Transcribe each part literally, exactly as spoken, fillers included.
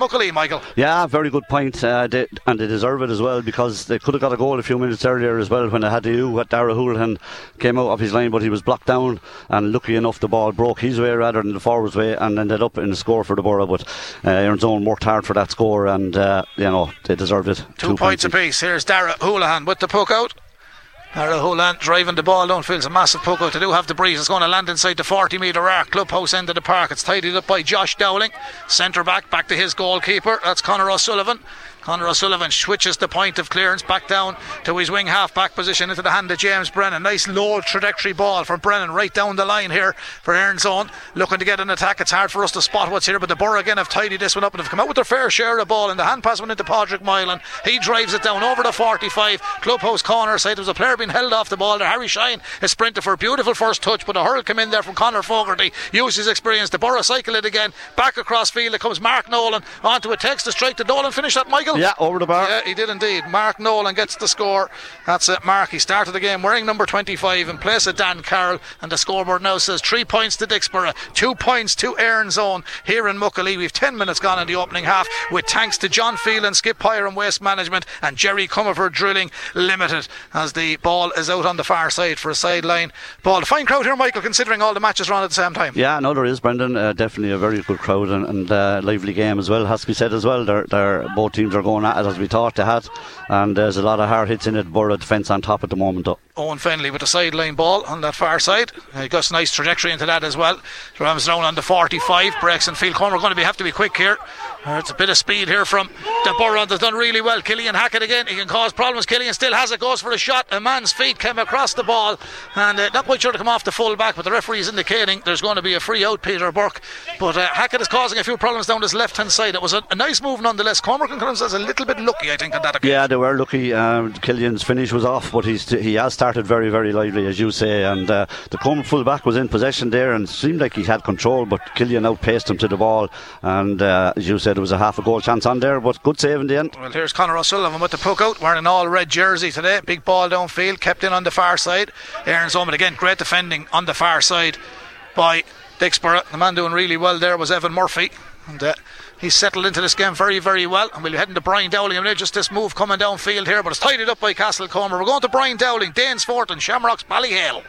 Muckalee, Michael. Yeah, very good point, uh, they, and they deserve it as well, because they could have got a goal a few minutes earlier as well when they had to do what Dara Houlihan came out of his line, but he was blocked down, and lucky enough the ball broke his way rather than the forward's way and ended up in the score for the Borough. But uh, Aaron Zone worked hard for that score, and uh, you know, they deserved it. Two, Two points, points apiece. Here's Dara Houlihan with the poke out. Dara Houlihan driving the ball downfield. It's a massive poke out. They do have the breeze. It's going to land inside the forty metre arc, clubhouse end of the park. It's tidied up by Josh Dowling, centre back, back to his goalkeeper. That's Conor O'Sullivan. Conor O'Sullivan switches the point of clearance back down to his wing half back position into the hand of James Brennan. Nice low trajectory ball from Brennan right down the line here for Aaron Zone, looking to get an attack. It's hard for us to spot what's here, but the Borough again have tidied this one up and have come out with their fair share of ball, and the hand pass went into Padraig Moylan. He drives it down over the forty-five, clubhouse corner side. There was a player being held off the ball there. Harry Shine is sprinted for a beautiful first touch, but a hurl came in there from Conor Fogarty. Used his experience. The Borough cycle it again back across field. It comes Mark Nolan onto a text to strike. Did Nolan finish that, Michael? Yeah, over the bar. Yeah, he did indeed. Mark Nolan gets the score. That's it. Mark, he started the game wearing number twenty-five in place of Dan Carroll, and the scoreboard now says three points to Dixborough, two points to Aaron Zone here in Muckalee. We've ten minutes gone in the opening half, with thanks to John Phelan, Skip Pyre and Waste Management, and Jerry Comerford Drilling Limited, as the ball is out on the far side for a sideline ball. A fine crowd here, Michael, considering all the matches are on at the same time. Yeah, no, there is, Brendan. Uh, definitely a very good crowd, and, and uh, lively game as well, has to be said as well. They're, they're, both teams are going at it as we thought they had, and there's a lot of hard hits in it. Borough defence on top at the moment though. Owen Fennelly with the sideline ball on that far side. Uh, he got a nice trajectory into that as well. Rams down on the forty-five, breaks and field corner. We're going to be, have to be quick here. Uh, it's a bit of speed here from the Borough that's done really well. Killian Hackett again, he can cause problems. Killian still has it, goes for a shot. A man's feet came across the ball, and uh, not quite sure to come off the full back, but the referee is indicating there's going to be a free out, Peter Burke. But uh, Hackett is causing a few problems down his left hand side. It was a, a nice move nonetheless. Cormac and Collins is a little bit lucky, I think, on that occasion. Yeah, they were lucky. um, Killian's finish was off, but he's he has started very very lively, as you say, and uh, the Cormac full back was in possession there and seemed like he had control, but Killian outpaced him to the ball, and uh, as you said, there was a half a goal chance on there, but good save in the end. Well, here's Conor O'Sullivan with the poke out, wearing an all red jersey today. Big ball downfield, kept in on the far side. Aaron Zone, again, great defending on the far side by Dixborough. The man doing really well there was Evan Murphy, and uh, he's settled into this game very very well, and we'll be heading to Brian Dowling. And just this move coming downfield here, but it's tidied up by Castlecomer. We're going to Brian Dowling, Danesfort and Shamrocks Ballyhale.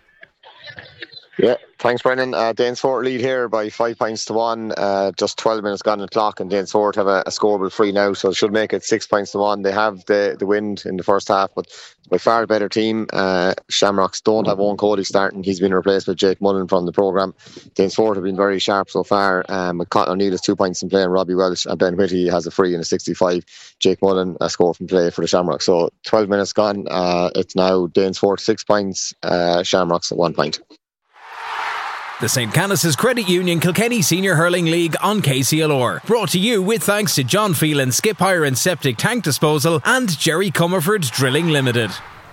Yeah, thanks Brendan. uh, Danesfort lead here by five points to one. Uh, just twelve minutes gone on the clock, and Danesfort have a, a scoreable free now, so it should make it six points to one. They have the, the wind in the first half, but by far the better team. uh, Shamrocks don't have Owen Cody starting. He's been replaced by Jake Mullen from the programme. Danesfort have been very sharp so far. um, with Cotton O'Neill has two points in play, and Robbie Welsh and Ben Whitty has a free in a sixty-five. Jake Mullen a score from play for the Shamrocks. So twelve minutes gone. uh, It's now Danesfort six points, uh, Shamrocks at one point. The Saint Canice's Credit Union Kilkenny Senior Hurling League on K C L R. Brought to you with thanks to John Phelan, Skip Hire and Septic Tank Disposal, and Jerry Comerford Drilling Limited.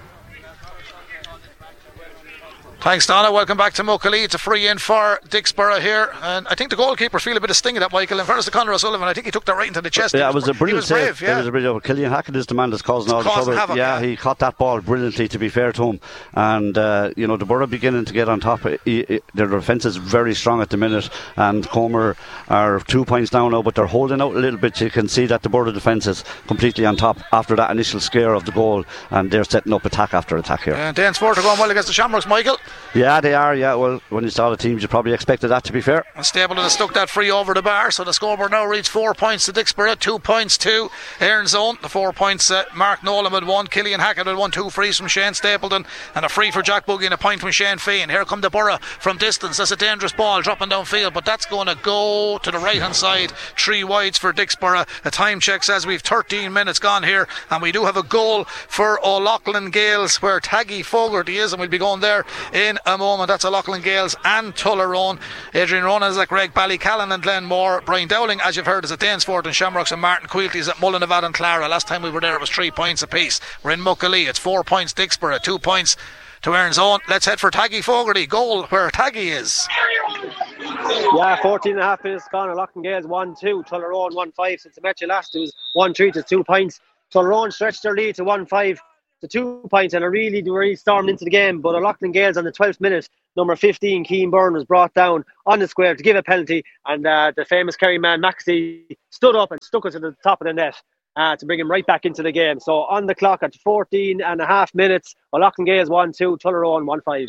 Thanks, Donna. Welcome back to Muckalee. It's a free in for Dixborough here, and I think the goalkeeper feel a bit of sting of that, Michael. In fairness to Conor O'Sullivan, I think he took that right into the chest. Yeah, it was, was a brilliant he was brave, save. yeah. It was a brilliant. Killian Hackett is the man that's causing all the causing trouble. havoc, yeah, yeah, he caught that ball brilliantly, to be fair to him. And uh, you know, the Borough beginning to get on top. He, he, their defence is very strong at the minute, and Comer are two points down now, but they're holding out a little bit. You can see that the Borough defence is completely on top after that initial scare of the goal, and they're setting up attack after attack here. And Danesfort are going well against the Shamrocks, Michael. Yeah, they are. Yeah, well, when you saw the teams, you probably expected that, to be fair. And Stapleton has stuck that free over the bar, so the scoreboard now reads four points to Dixborough, two points to Aaron Zone. The four points, uh, Mark Nolan with one, Killian Hackett with one, two frees from Shane Stapleton, and a free for Jack Buggy and a point from Shane Feehan. Here come the Borough from distance. That's a dangerous ball dropping downfield, but that's going to go to the right hand side. Three wides for Dixborough. A time check says we've thirteen minutes gone here, and we do have a goal for O'Loughlin Gales, where Taggy Fogarty is, and we'll be going there in a moment. That's O'Loughlin Gales and Tullerone. Adrian Ronan is at Greg Ballycallan and Glenmore. Brian Dowling, as you've heard, is at Danesfort and Shamrocks, and Martin Quilty is at Mullinavat and Clara. Last time we were there it was three points apiece. We're in Muckalee. It's four points Dixborough, two points to Aaron Zone. Let's head for Taggy Fogarty. Goal where Taggy is. Yeah, fourteen and a half minutes gone. O'Loughlin Gales one two, Tullerone one five. Since the match last, it was one three to two points. Tullerone stretched their lead to one five. to two points, and it really, they really stormed into the game. But Loughlin Gales on the twelfth minute, number fifteen, Keane Byrne, was brought down on the square to give a penalty, and uh, the famous Kerry man, Maxey, stood up and stuck it to the top of the net uh, to bring him right back into the game. So on the clock at fourteen and a half minutes, Loughlin Gales one two, Tullaroan one five.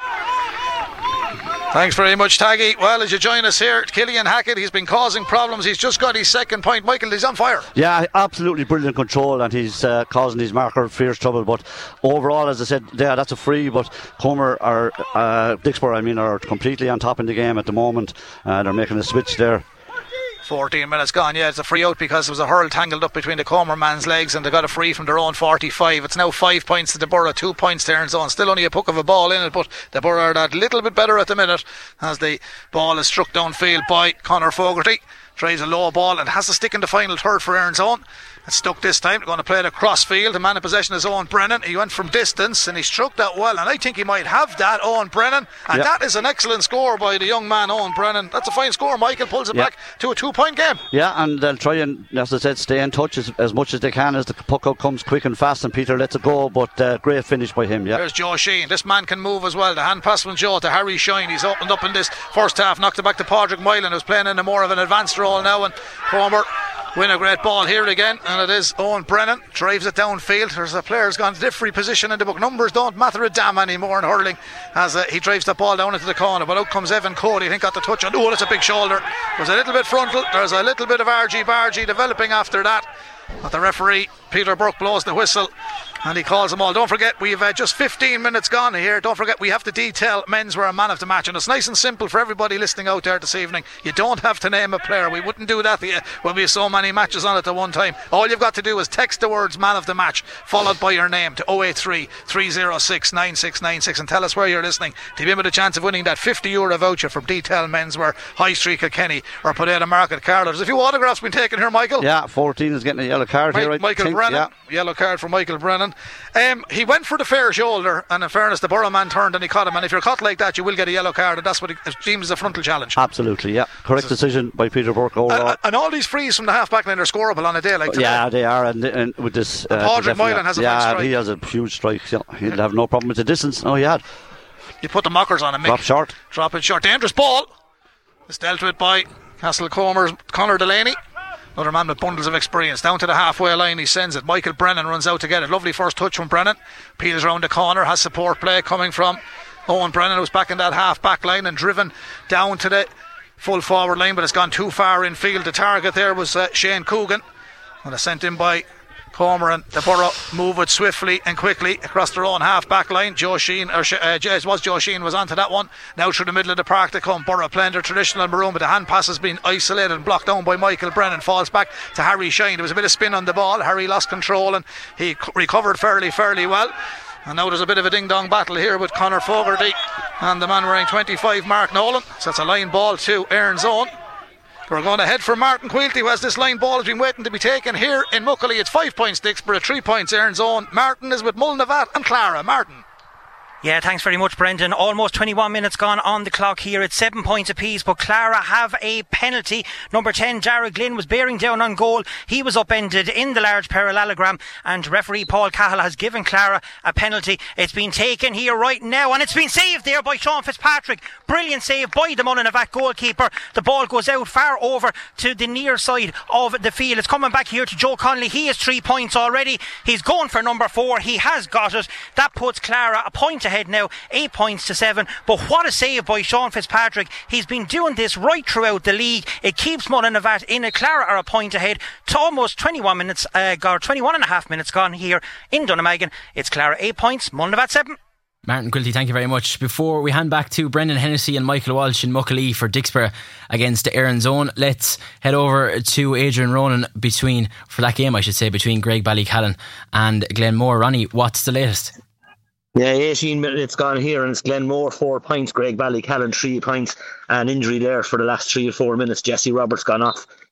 Thanks very much, Taggy. Well, as you join us here, Killian Hackett, he's been causing problems. He's just got his second point. Michael, he's on fire. Yeah, absolutely brilliant control, and he's uh, causing his marker fierce trouble. But overall, as I said, yeah, that's a free. But Comer are uh, Dixborough, I mean, are completely on top in the game at the moment. Uh, they're making a switch there. fourteen minutes gone. Yeah, it's a free out because there was a hurl tangled up between the Comer man's legs, and they got a free from their own forty-five. It's now five points to the Borough, two points to Aaron's Own. Still only a puck of a ball in it, but the Borough are that little bit better at the minute as the ball is struck downfield by Conor Fogarty. Tries a low ball and has to stick in the final third for Aaron's Own. It's stuck this time. They're going to play it across field. The man in possession is Owen Brennan. He went from distance and he struck that well, and I think he might have that, Owen Brennan. And yep. that is an excellent score by the young man, Owen Brennan. That's a fine score. Michael pulls it yep. back to a two-point game. Yeah, and they'll try and, as I said, stay in touch as, as much as they can as the puck out comes quick and fast, and Peter lets it go. But uh, great finish by him. Yeah. There's Joe Sheehan. This man can move as well. The hand pass from Joe to Harry Shine. He's opened up in this first half. Knocked it back to Padraig Moylan, who's playing in a more of an advanced role now, and Comer win a great ball here again, and it is Owen Brennan drives it downfield. There's a player's gone to different position in the book. Numbers don't matter a damn anymore in hurling as uh, he drives the ball down into the corner, but out comes Evan Cody. I think got the touch on. Oh, that's a big shoulder. There's a little bit frontal. There's a little bit of argy-bargy developing after that. But the referee, Peter Burke, blows the whistle and he calls them all. Don't forget, we've uh, just fifteen minutes gone here. Don't forget, we have to detail menswear man of the match, and it's nice and simple for everybody listening out there this evening. You don't have to name a player. We wouldn't do that when we have so many matches on at one time. All you've got to do is text the words man of the match followed by your name to oh eight three, three oh six, nine six nine six and tell us where you're listening to be with a chance of winning that fifty euro voucher from Detail Menswear, High Street, Kilkenny or Potato Market, Carlow. There's a few autographs been taken here, Michael. Yeah, fourteen is getting a yellow card Ma- here, I Michael think. Brennan, yeah. yellow card for Michael Brennan. Um, he went for the fair shoulder, and in fairness, the Borough man turned and he caught him, and if you're caught like that, you will get a yellow card, and that's what he deems as a frontal challenge. Absolutely, yeah. Correct decision by Peter Burke overall. And, and all these frees from the half back line are scoreable on a day like today. Yeah, they are, and, and with this uh, Padraig Moylan has a yeah, fine strike. he has a huge strike. Yeah, he'll have no problem with the distance. Oh, he had. You put the mockers on him, Mick. Drop short. Drop it short. Dangerous ball. It's dealt with by Castle Comer's Conor Delaney. Another man with bundles of experience. Down to the halfway line, he sends it. Michael Brennan runs out to get it. Lovely first touch from Brennan. Peels round the corner, has support play coming from Owen Brennan, who's back in that half back line and driven down to the full forward line, but it's gone too far in field. The target there was uh, Shane Coogan, and it's sent in by Comer, and the Borough move it swiftly and quickly across their own half back line. Joe Sheen, or uh, it was Joe Sheen, was onto that one. Now through the middle of the park they come. Borough playing their traditional maroon, but the hand pass has been isolated and blocked down by Michael Brennan. Falls back to Harry Shine. There was a bit of spin on the ball. Harry lost control and he c- recovered fairly, fairly well. And now there's a bit of a ding-dong battle here with Conor Fogarty and the man wearing twenty-five, Mark Nolan. So it's a line ball to Aaron's Own. We're going to head for Martin Quilty, who has this line ball has been waiting to be taken here in Muckley. It's five points Dixborough, three points Aaron's Own. Martin is with Mulnavat and Clara. Martin. Yeah, thanks very much, Brendan. Almost twenty-one minutes gone on the clock here. It's seven points apiece, but Clara have a penalty. Number ten, Dara Glynn, was bearing down on goal. He was upended in the large parallelogram, and referee Paul Cahill has given Clara a penalty. It's been taken here right now, and it's been saved there by Sean Fitzpatrick. Brilliant save by the Mullinavac goalkeeper. The ball goes out far over to the near side of the field. It's coming back here to Joe Connolly. He has three points already. He's going for number four. He has got it. That puts Clara a point ahead now, eight points to seven. But what a save by Sean Fitzpatrick. He's been doing this right throughout the league. It keeps Mullinavac in it. Clara are a point ahead to almost twenty-one minutes, uh, or twenty-one and a half minutes gone here in Dunnamaggin. It's Clara eight points, Mullinavac seven. Martin Quilty, thank you very much. Before we hand back to Brendan Hennessy and Michael Walsh in Muckley for Dixborough against Aaron's Own, let's head over to Adrian Ronan between, for that game I should say, between Graigue-Ballycallan and Glenmore. Ronnie, what's the latest? Yeah, eighteen minutes gone here, and it's Glenmore four points, Graigue-Ballycallan three points. An injury there for the last three or four minutes. Jesse Roberts gone off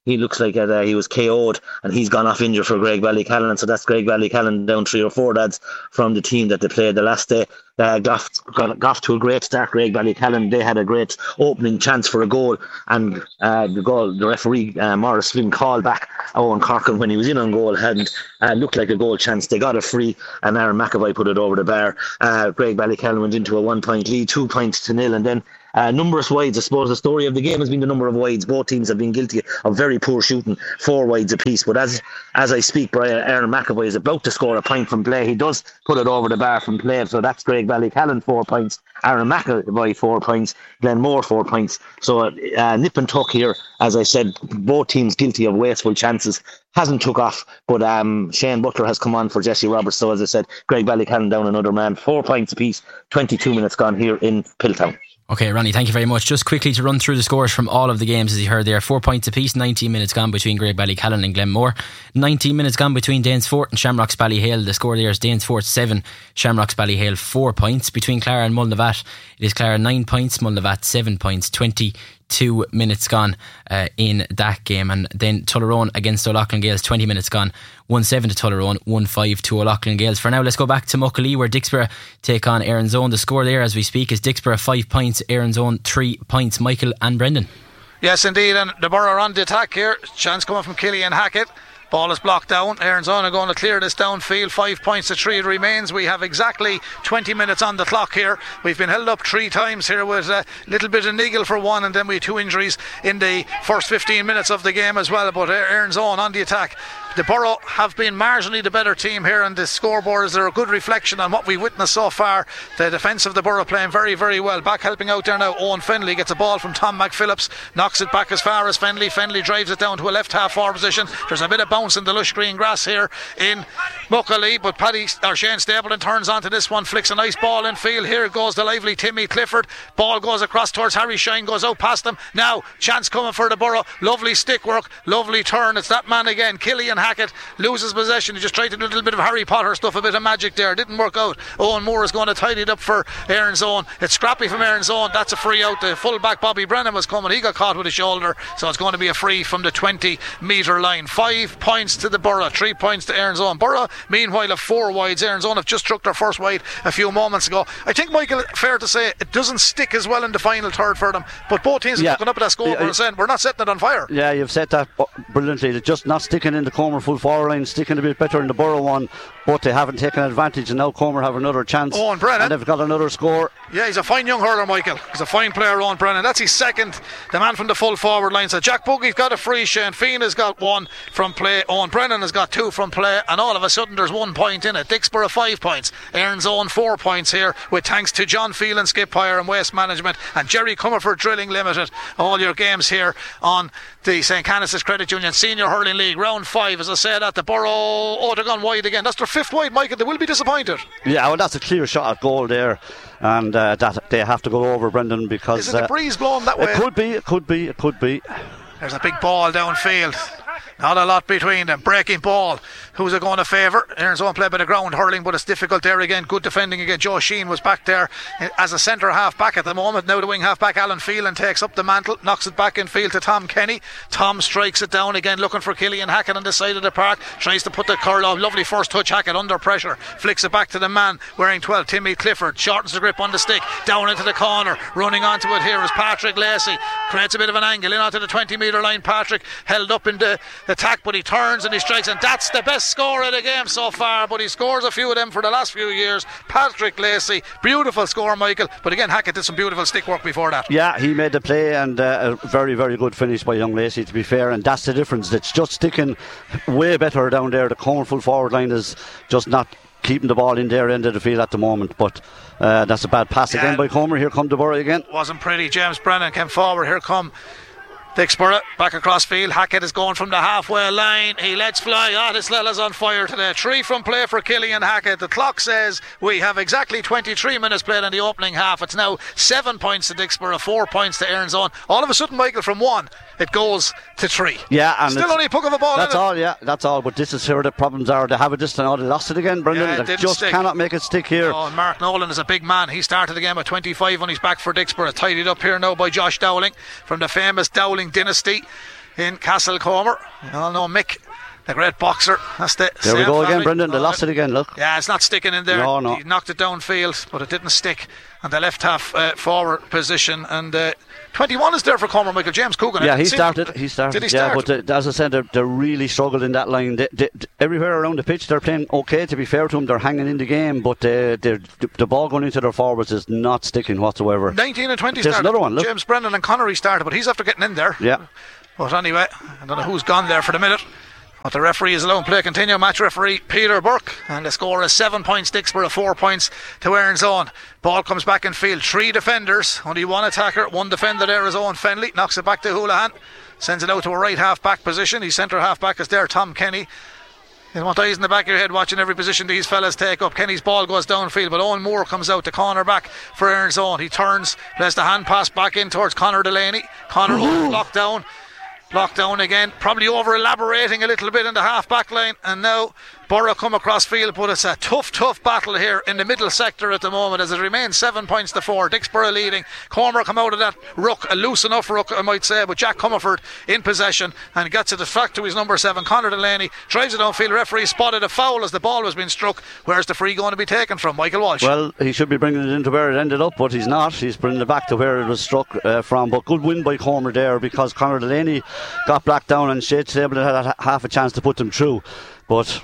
he looks like uh, he was K O'd, and he's gone off injured for Greg Ballycallan. So that's Greg Ballycallan down three or four lads from the team that they played the last day. Uh, got, got, got off to a great start. Greg Ballycallan, they had a great opening chance for a goal, and uh, the goal, the referee uh, Morris Flynn called back Owen Corkin when he was in on goal, hadn't uh, looked like a goal chance. They got a free, and Aaron McAvoy put it over the bar. Uh, Greg Ballycallan went into a one point lead, two points to nil, and then Uh, numerous wides. I suppose the story of the game has been the number of wides. Both teams have been guilty of very poor shooting, four wides apiece. But as as I speak, Brian, Aaron McAvoy is about to score a point from play. He does put it over the bar from play. So that's Greg Ballycallan, four points. Aaron McAvoy, four points. Glenmore, four points. So uh, nip and tuck here. As I said, both teams guilty of wasteful chances. Hasn't took off, but um, Shane Butler has come on for Jesse Roberts. So as I said, Greg Ballycallan down another man. Four points apiece. twenty-two minutes gone here in Piltown. Okay, Ronnie, thank you very much. Just quickly to run through the scores from all of the games, as you heard there. Four points apiece, nineteen minutes gone between Greg Ballycallan and Glenmore. nineteen minutes gone between Danesfort and Shamrocks Ballyhale. The score there is Danesfort seven, Shamrocks Ballyhale four points. Between Clara and Mulnavat, it is Clara nine points, Mulnavat seven points. twenty-two minutes gone uh, in that game. And then Tullaroan against O'Loughlin Gales, twenty minutes gone. one seven to Tullaroan, one five to O'Loughlin Gales. For now, let's go back to Muckalee, where Dixborough take on Erin's Own. The score there as we speak is Dixborough five points, Erin's Own three points. Michael and Brendan. Yes, indeed, and the Borough are on the attack here. Chance coming from Killian Hackett. Ball is blocked down. Erin's Own are going to clear this downfield. Five points to three it remains. We have exactly twenty minutes on the clock here. We've been held up three times here with a little bit of niggle for one, and then we had two injuries in the first fifteen minutes of the game as well. But Erin's Own on the attack. The Borough have been marginally the better team here, and the scoreboard is a good reflection on what we witnessed so far. The defence of the Borough playing very, very well. Back helping out there now, Owen Fenley gets a ball from Tom McPhillips, knocks it back as far as Fenley. Fenley drives it down to a left half forward position. There's a bit of bounce in the lush green grass here in Muckalee, but Paddy or Shane Stapleton turns onto this one, flicks a nice ball in field. Here goes the lively Timmy Clifford. Ball goes across towards Harry Shine, goes out past him. Now chance coming for the Borough. Lovely stick work, lovely turn. It's that man again, Killian Hackett, loses possession. He just tried to do a little bit of Harry Potter stuff, a bit of magic there. Didn't work out. Owen Moore is going to tidy it up for Erin's Own. It's scrappy from Erin's Own. That's a free out. The full back Bobby Brennan was coming. He got caught with his shoulder, so it's going to be a free from the twenty metre line. Five points to the Borough, three points to Erin's Own. Borough meanwhile have four wides. Erin's Own have just struck their first wide a few moments ago. I think, Michael, fair to say it doesn't stick as well in the final third for them, but both teams are yeah. looking up at that score yeah, and saying we're not setting it on fire. Yeah, you've said that brilliantly. They're just not sticking in the Comer full forward line, sticking a bit better in the Borough one, but they haven't taken advantage, and now Comer have another chance. Owen Brennan, and they've got another score. Yeah, he's a fine young hurler, Michael. He's a fine player, Owen Brennan. That's his second, the man from the full forward line. So Jack Buggy's got a free, Shane Feena's got one from play, Owen Brennan has got two from play, and all of a sudden there's one point in it. Dixborough five points, Erin's Own four points here, with thanks to John Phelan, Skip Hire and Waste Management, and Jerry Comerford Drilling Limited. All your games here on the Saint Canice's Credit Union Senior Hurling League, round five. As I said, at the Borough, oh, they're gone wide again. That's their fifth wide, Michael. They will be disappointed. Yeah, well, that's a clear shot at goal there, and uh, that they have to go over, Brendan, because is it the breeze blowing that way? It could be, it could be, it could be. There's a big ball downfield. Not a lot between them. Breaking ball. Who's it going to favour? Erin's Own play by the ground, hurling, but it's difficult there again. Good defending again. Joe Sheen was back there as a centre half back at the moment. Now the wing half back, Alan Phelan, takes up the mantle, knocks it back in field to Tom Kenny. Tom strikes it down again, looking for Killian Hackett on the side of the park. Tries to put the curl off. Lovely first touch. Hackett under pressure. Flicks it back to the man wearing twelve, Timmy Clifford. Shortens the grip on the stick. Down into the corner. Running onto it here is Patrick Lacey. Creates a bit of an angle in onto the twenty metre line. Patrick held up in the attack, but he turns and he strikes, and that's the best score of the game so far, but he scores a few of them for the last few years. Patrick Lacey, beautiful score, Michael, but again Hackett did some beautiful stick work before that. Yeah, he made the play, and uh, a very very good finish by young Lacey, to be fair, and that's the difference. It's just sticking way better down there. The Comer full forward line is just not keeping the ball in their end of the field at the moment, but uh, that's a bad pass yeah. again by Comer. Here come the Borough again. Wasn't pretty. James Brennan came forward. Here come Dixborough back across field. Hackett is going from the halfway line. He lets fly. Ah, this fella's on fire today. Three from play for Killian Hackett. The clock says we have exactly twenty-three minutes played in the opening half. It's now seven points to Dixborough, four points to Erin's Own. All of a sudden, Michael, from one it goes to three. Yeah, and still only a puck of a ball. That's all. Yeah, that's all. But this is where the problems are. They have it just now. They lost it again, Brendan. Yeah, they just stick. cannot make it stick here. Oh, and Mark Nolan is a big man. He started the game at twenty-five when he's back for Dixborough. Tidied up here now by Josh Dowling from the famous Dowling dynasty. in Castlecomer. You all know Mick, the great boxer. That's the there we go family. again, Brendan. They lost it again, look. Yeah, it's not sticking in there. No, no. He knocked it downfield, but it didn't stick on the left half uh, forward position. And uh, twenty-one is there for Comer, Michael. James Coogan. Yeah, he started. He started. Did he start? Yeah, but uh, as I said, they're, they're really struggled in that line. They, they, everywhere around the pitch, they're playing okay. To be fair to them, they're hanging in the game, but uh, the ball going into their forwards is not sticking whatsoever. nineteen and twenty There's started. another one, look. James Brennan and Connery started, but he's after getting in there. Yeah. But anyway, I don't know who's gone there for the minute. But the referee is allowing play continue. Match referee Peter Burke, and the score is seven points Dixborough, four points to Erin's Own. Ball comes back in field. Three defenders, only one attacker. One defender there is Owen Fenley. Knocks it back to Houlihan. Sends it out to a right half back position. His centre half back is there, Tom Kenny. You want eyes in the back of your head watching every position these fellas take up. Kenny's ball goes downfield, but Owen Moore comes out to corner back for Erin's Own. He turns, plays the hand pass back in towards Conor Delaney. Conor locked down. Locked down again, probably over elaborating a little bit in the half back line, and now Borough come across field, but it's a tough tough battle here in the middle sector at the moment as it remains seven points to four. Dixborough leading. Cormac come out of that ruck, a loose enough ruck I might say, but Jack Comerford in possession and gets it back to his number seven, Conor Delaney, drives it downfield. Referee spotted a foul as the ball was being struck. Where's the free going to be taken from? Michael Walsh. Well, he should be bringing it into where it ended up, but he's not. He's bringing it back to where it was struck uh, from, but good win by Cormac there because Conor Delaney got black down and Shade Stable had half a chance to put them through, but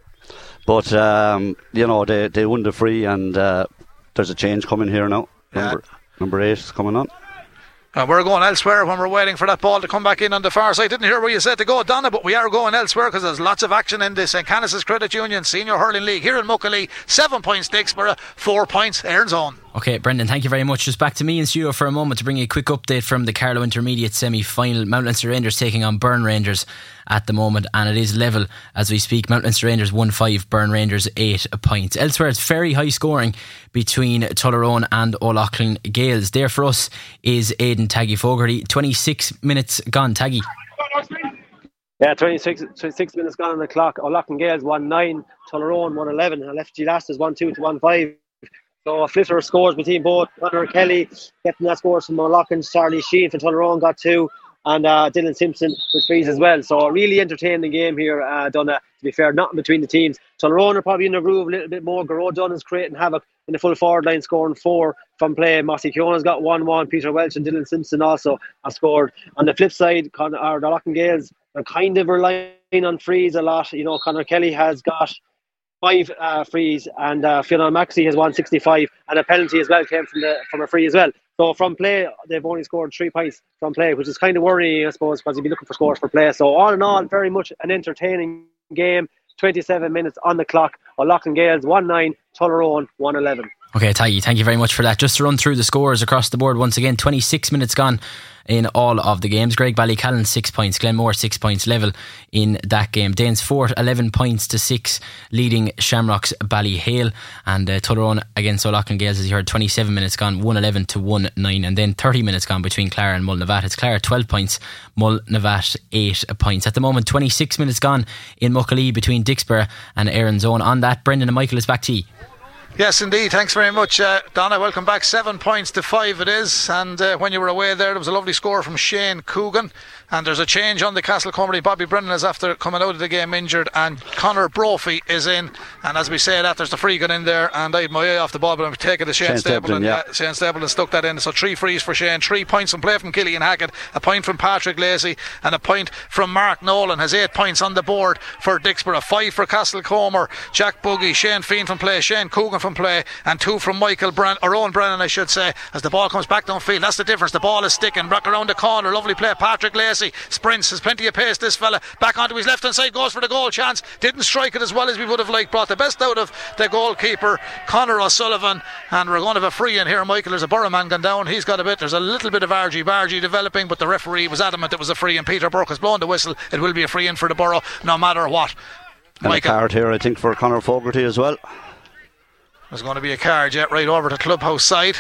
But, um, you know, they, they won the free, and uh, there's a change coming here now. Number, yeah. number eight is coming on. Uh, we're going elsewhere when we're waiting for that ball to come back in on the far side. Didn't hear where you said to go, Donna, but we are going elsewhere because there's lots of action in the Saint Canice's Credit Union Senior Hurling League here in Muckalee. Seven points Dixborough, four points Erin's Own. Okay, Brendan, thank you very much. Just back to me in studio for a moment to bring you a quick update from the Carlow Intermediate semi-final. Mount Leinster Rangers taking on Burn Rangers at the moment, and it is level as we speak. Mount Leinster Rangers one five, Burn Rangers eight points. Elsewhere, it's very high scoring between Tullaroan and O'Loughlin Gales. There for us is Aidan Taggy Fogarty. twenty-six minutes gone, Taggy. Yeah, twenty-six, twenty-six minutes gone on the clock. O'Loughlin Gales one nine, Tullaroan one eleven, and F G Lasters one two to one five. So a flitter of scores between both. Conor Kelly getting that scores from O'Loughlin. Charlie Sheen for Tullaroan got two, and uh, Dylan Simpson with threes as well. So a really entertaining game here, uh, Donna. To be fair, nothing between the teams. Tullaroan are probably in the groove a little bit more. Garrod Dunn is creating havoc in the full forward line, scoring four from play. Mossy Kiona's got one one. Peter Welch and Dylan Simpson also have scored. On the flip side, Con- or the O'Loughlin Gales are kind of relying on frees a lot. You know, Conor Kelly has got five uh, frees, and uh, Fiona Maxey has one sixty-five, and a penalty as well came from the from a free as well. So from play, they've only scored three points from play, which is kind of worrying, I suppose, because you'd be looking for scores for play. So all in all, very much an entertaining game. twenty-seven minutes on the clock. O'Loughlin Gales one nine, Tullaroan one eleven. Okay, Taggy, thank you very much for that. Just to run through the scores across the board once again, twenty-six minutes gone in all of the games. Greg Ballycallan six points, Glenmore six points, level in that game. Danesfort eleven points to six, leading Shamrocks Ballyhale, and uh, Tullaroan against O'Loughlin Gales, as you heard, twenty-seven minutes gone, one eleven to one nine, and then thirty minutes gone between Clara and Mullinavat. It's Clara twelve points, Mullinavat eight points. At the moment, twenty-six minutes gone in Muckalee between Dixborough and Erin's Own. On that, Brendan and Michael, is back to you. Yes, indeed. Thanks very much, uh, Donna. Welcome back. Seven points to five it is. And uh, when you were away there, there was a lovely score from Shane Coogan. And there's a change on the Castlecomer. Bobby Brennan is after coming out of the game injured, and Conor Brophy is in. And as we say that, there's the free gun in there, and I had my eye off the ball, but I'm taking the Shane, Shane Stapleton. yeah. Yeah, Shane Stapleton stuck that in. So three frees for Shane, three points from play from Killian Hackett, a point from Patrick Lacey, and a point from Mark Nolan. Has eight points on the board for Dixborough, five for Castlecomer. Jack Buggy, Shane Feen from play, Shane Coogan from play, and two from Michael Brennan, or Owen Brennan, I should say, as the ball comes back downfield. That's the difference. The ball is sticking back around the corner. Lovely play. Patrick Lacey sprints, has plenty of pace. This fella back onto his left hand side, goes for the goal chance. Didn't strike it as well as we would have liked. Brought the best out of the goalkeeper, Conor O'Sullivan, and we're going to have a free in here. Michael, there's a Borough man gone down. He's got a bit. There's a little bit of argy bargy developing, but the referee was adamant it was a free, and Peter Burke has blown the whistle. It will be a free in for the Borough, no matter what. And Michael, a card here, I think, for Conor Fogarty as well. There's going to be a card, yeah, right over the clubhouse side.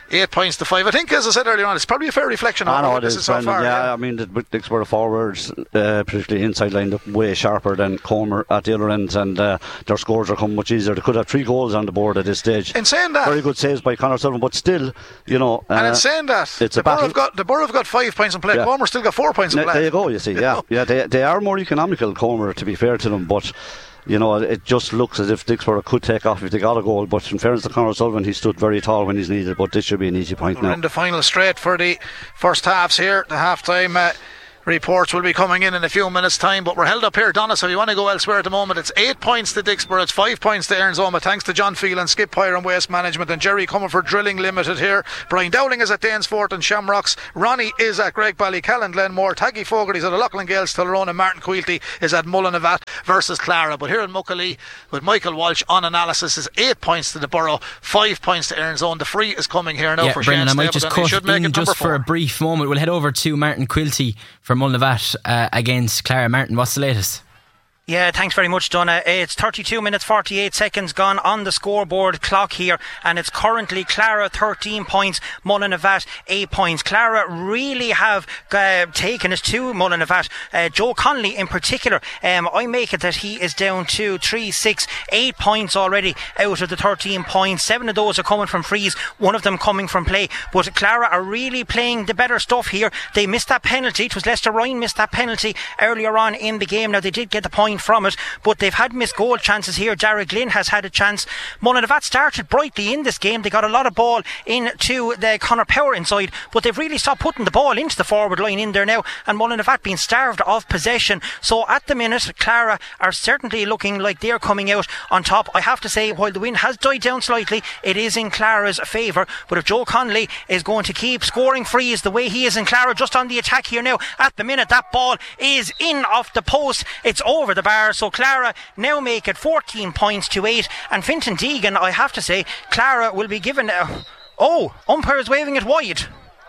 eight points to five. I think, as I said earlier on, it's probably a fair reflection I of know what it this is, is so Brendan, far. yeah, Yeah, I mean, the Dicksboro forwards, uh, particularly inside line, look way sharper than Comer at the other end, and uh, their scores are coming much easier. They could have three goals on the board at this stage. In saying that, very good saves by Conor Sullivan, but still, you know. Uh, and in saying that, it's the a battle. Borough have got the Borough have got five points in play. Yeah. Comer still got four points in N- play. There you go. You see, You yeah, know? yeah, they they are more economical, Comer, to be fair to them, but. You know, it just looks as if Dicksboro could take off if they got a goal, but in fairness to Conor Sullivan, he stood very tall when he's needed, but this should be an easy point We're now. in the final straight for the first halves here. The half-time uh, reports will be coming in in a few minutes' time, but we're held up here, Donna, so if you want to go elsewhere at the moment, it's eight points to Dicksboro, it's five points to Erinzoma, thanks to John Phelan, Skip Hire and Waste Management, and Jerry Comerford Drilling Limited here. Brian Dowling is at Danesfort and Shamrocks, Ronnie is at Gregbally, Callan Glenmore, Taggy Fogarty's at Loughlin Gales, Tyrone, and Martin Quilty is at Mullinavat versus Clara. But here in Muckalee, with Michael Walsh on analysis, is eight points to the Borough, five points to Erinzone. The free is coming here now yeah, for Brendan, Shane I might just Stapleton. He cut should make in it just number for four. a brief moment. We'll head over to Martin Quilty for Mullinavat uh, against Clara. Martin, what's the latest? Yeah, thanks very much, Donna. It's thirty-two minutes forty-eight seconds gone on the scoreboard clock here, and it's currently Clara thirteen points, Mullinavat eight points. Clara really have uh, taken us to Mullinavat. Uh, Joe Connolly in particular, um, I make it that he is down to three, six, eight points already out of the thirteen points. Seven of those are coming from frees, one of them coming from play. But Clara are really playing the better stuff here. They missed that penalty. It was Lester Ryan missed that penalty earlier on in the game. Now they did get the point from it, but they've had missed goal chances here. Jared Glynn has had a chance. Mullinavat started brightly in this game. They got a lot of ball into the Connor Power inside, but they've really stopped putting the ball into the forward line in there now, and Mullinavat being starved of possession. So at the minute, Clara are certainly looking like they're coming out on top. I have to say, while the wind has died down slightly, it is in Clara's favour. But if Joe Connolly is going to keep scoring frees the way he is in Clara, just on the attack here now, at the minute that ball is in off the post, it's over the bar. So Clara now make it fourteen points to eight, and Fintan Deegan, I have to say, Clara will be given a, oh, umpires waving it wide.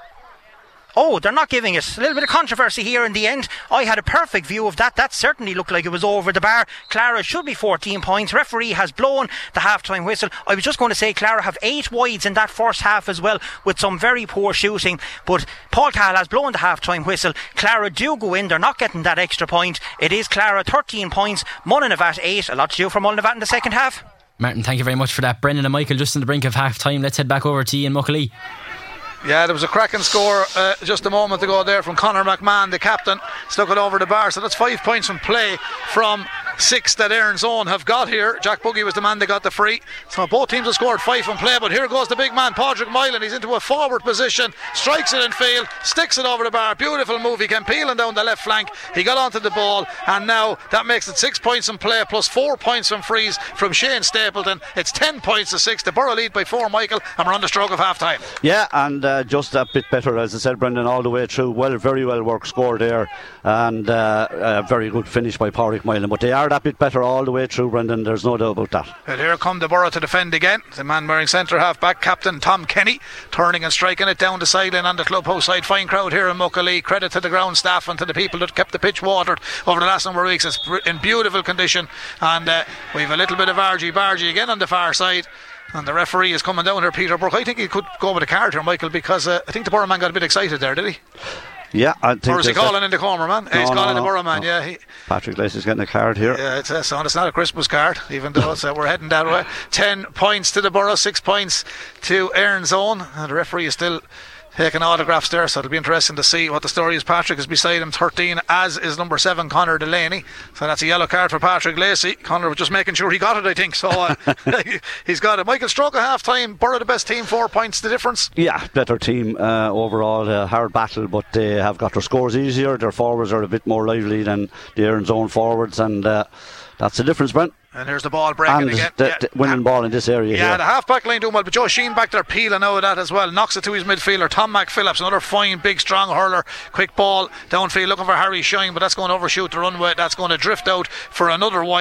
Oh, they're not giving it. A little bit of controversy here in the end. I had a perfect view of that. That certainly looked like it was over the bar. Clara should be fourteen points. Referee has blown the half-time whistle. I was just going to say Clara have eight wides in that first half as well, with some very poor shooting. But Paul Cahill has blown the half-time whistle. Clara do go in. They're not getting that extra point. It is Clara thirteen points, Mullinavat eight. A lot to do for Mullinavat in the second half. Martin, thank you very much for that. Brendan and Michael just on the brink of half-time. Let's head back over to Ian Muckalee. Yeah, there was a cracking score uh, just a moment ago there from Conor McMahon, the captain, stuck it over the bar. So that's five points from play from six that Erinzone have got here. Jack Buggy was the man that got the free. So both teams have scored five from play, but here goes the big man, Padraig Moylan. He's into a forward position, strikes it in field, sticks it over the bar. Beautiful move. He came peeling down the left flank. He got onto the ball, and now that makes it six points in play plus four points from frees from Shane Stapleton. It's ten points to six. The Borough lead by four, Michael, and we're on the stroke of half time. Yeah, and uh, just a bit better, as I said, Brendan, all the way through. Well, very well worked score there, and uh, a very good finish by Padraig Moylan. But they are that bit better all the way through, Brendan. There's no doubt about that. And here come the Borough to defend again. The man wearing centre half back, Captain Tom Kenny, turning and striking it down the sideline on the clubhouse side. Fine crowd here in Muckalee. Credit to the ground staff and to the people that kept the pitch watered over the last number of weeks. It's in beautiful condition, and uh, we have a little bit of argy bargy again on the far side. And the referee is coming down here, Peter Burke. I think he could go with a card here, Michael, because uh, I think the Borough man got a bit excited there, did he? Yeah, I think. Or is he calling in the corner man? No, He's no, calling no, the Borough man, no. yeah. He, Patrick Lacey's getting a card here. Yeah, it's, it's, it's not a Christmas card, even though it's, uh, we're heading that way. Ten points to the Borough, six points to Erinzone. And the referee is still taking autographs there, so it'll be interesting to see what the story is. Patrick is beside him, thirteen, as is number seven, Conor Delaney. So that's a yellow card for Patrick Lacey. Conor was just making sure he got it, I think. So uh, he's got it. Michael, stroke at half time. Borough the best team, four points the difference. Yeah, better team uh, overall. A hard battle, but they have got their scores easier. Their forwards are a bit more lively than the Erinzone forwards, and uh, that's the difference, Brent. And here's the ball breaking and again. the, yeah. the winning ball in this area. Yeah, here. the half back line doing well, but Joe Sheen back there peeling out of that as well. Knocks it to his midfielder, Tom McPhillips, another fine, big, strong hurler. Quick ball downfield, looking for Harry Shine, but that's going to overshoot the runway. That's going to drift out for another wide.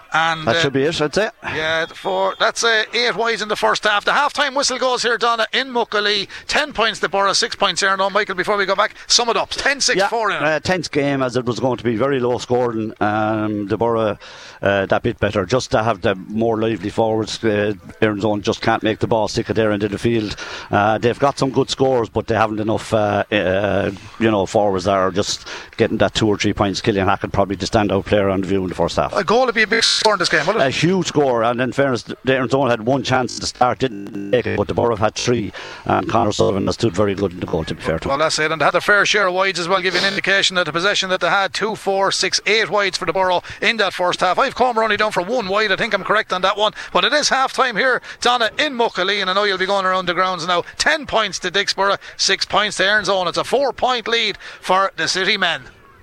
And that uh, should be it, I'd say. Yeah, four. That's uh, eight wides in the first half. The half-time whistle goes here, Donna, in Muckalee. Ten points to Borough, six points here. No, Michael, before we go back, sum it up. ten six four yeah, in it. Uh, tenth game, as it was going to be very low scoring. Um, the Borough uh, that bit better, just to have the more lively forwards. Uh, Aaron Zone just can't make the ball stick at there into the field. Uh, they've got some good scores, but they haven't enough uh, uh, you know, forwards that are just getting that two or three points. Killian Hackett probably the standout player on the view in the first half. A goal would be a big score in this game, wouldn't it? A huge score, and in fairness, the Aaron Zone had one chance to start, didn't make it, but the Borough had three, and Conor Sullivan has stood very good in the goal, to be fair to him. Well, that's it, and they had their fair share of wides as well, give you an indication that the possession that they had, two, four, six, eight wides for the Borough in that first half. I've Comer only down for one wide, I think I'm correct on that one, but it is half time here, Donna, in Muckalee, and I know you'll be going around the grounds now. ten points to Dixborough, six points to Aaron Zone. It's a four point lead for the City men.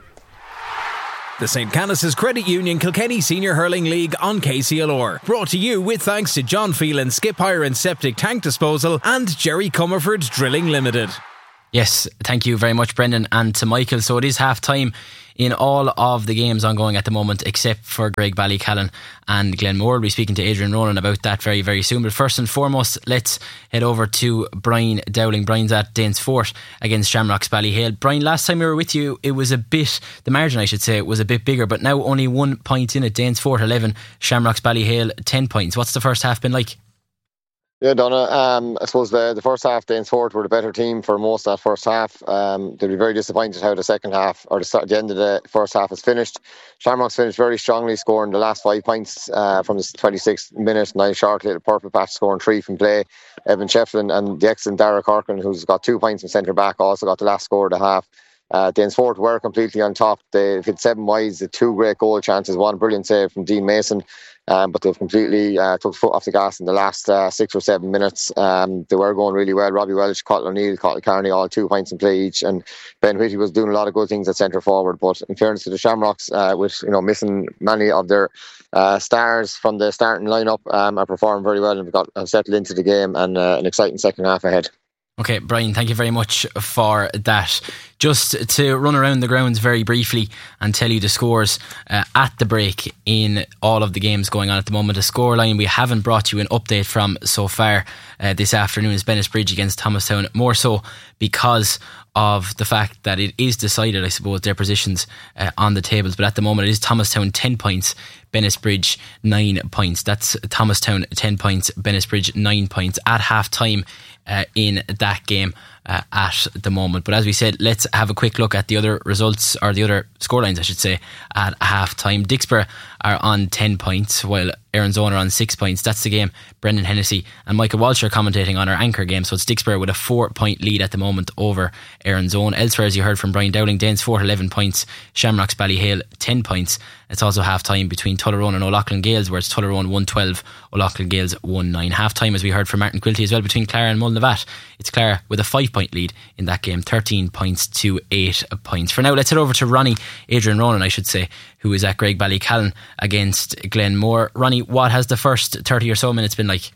The Saint Canice's Credit Union Kilkenny Senior Hurling League on K C L R. Brought to you with thanks to John Phelan Skip Hire and Septic Tank Disposal and Jerry Comerford Drilling Limited. Yes, thank you very much, Brendan, and to Michael. So it is half time in all of the games ongoing at the moment, except for Graigue-Ballycallan and Glenmore. We'll be speaking to Adrian Ronan about that very, very soon. But first and foremost, let's head over to Brian Dowling. Brian's at Danesfort against Shamrocks Ballyhale. Brian, last time we were with you, it was a bit, the margin I should say, was a bit bigger, but now only one point in it. Danesfort eleven, Shamrocks Ballyhale ten points. What's the first half been like? Yeah, Donna, um, I suppose the, the first half, Danesfort were the better team for most of that first half. Um, they'll be very disappointed how the second half, or the, start, the end of the first half is finished. Shamrocks finished very strongly, scoring the last five points uh, from the twenty-sixth minute. Niall Shortley had a purple patch, scoring three from play. Evan Shefflin and the excellent Dara Corcoran, who's got two points from centre back, also got the last score of the half. Uh, Danesfort were completely on top. They've hit seven wides, the two great goal chances, one brilliant save from Dean Mason. Um, but they've completely uh, took the foot off the gas in the last uh, six or seven minutes. Um, they were going really well. Robbie Welch, Cotton O'Neill, Cotton Carney, all two points in play each, and Ben Whitty was doing a lot of good things at centre forward. But in fairness to the Shamrocks, uh, with you know missing many of their uh, stars from the starting lineup, um, are performing very well and have got have settled into the game, and uh, an exciting second half ahead. Okay, Brian, thank you very much for that. Just to run around the grounds very briefly and tell you the scores uh, at the break in all of the games going on at the moment. A scoreline we haven't brought you an update from so far uh, this afternoon is Bennettsbridge against Thomastown, more so because of the fact that it is decided, I suppose, their positions uh, on the tables. But at the moment it is Thomastown ten points, Bennettsbridge nine points. That's Thomastown ten points, Bennettsbridge nine points at half time uh, in that game uh, at the moment. But as we said, let's have a quick look at the other results, or the other scorelines I should say, at half time. Dixborough are on ten points while Aaron Zone are on six points. That's the game Brendan Hennessy and Michael Walsh are commentating on our anchor game. So it's Dixborough with a four point lead at the moment over Aaron Zone. Elsewhere, as you heard from Brian Dowling, Danesfort eleven points, Shamrocks Ballyhale ten points. It's also half time between Tullaroan and O'Loughlin Gales, where it's Tullaroan one twelve, O'Loughlin Gales one nine. Half time, as we heard from Martin Quilty as well, between Clara and Mulnavat. It's Clara with a five point lead in that game, thirteen points to eight points. For now, let's head over to Ronnie, Adrian Ronan I should say, who is at Graigue-Ballycallan against Glenmore. Ronnie, what has the first thirty or so minutes been like?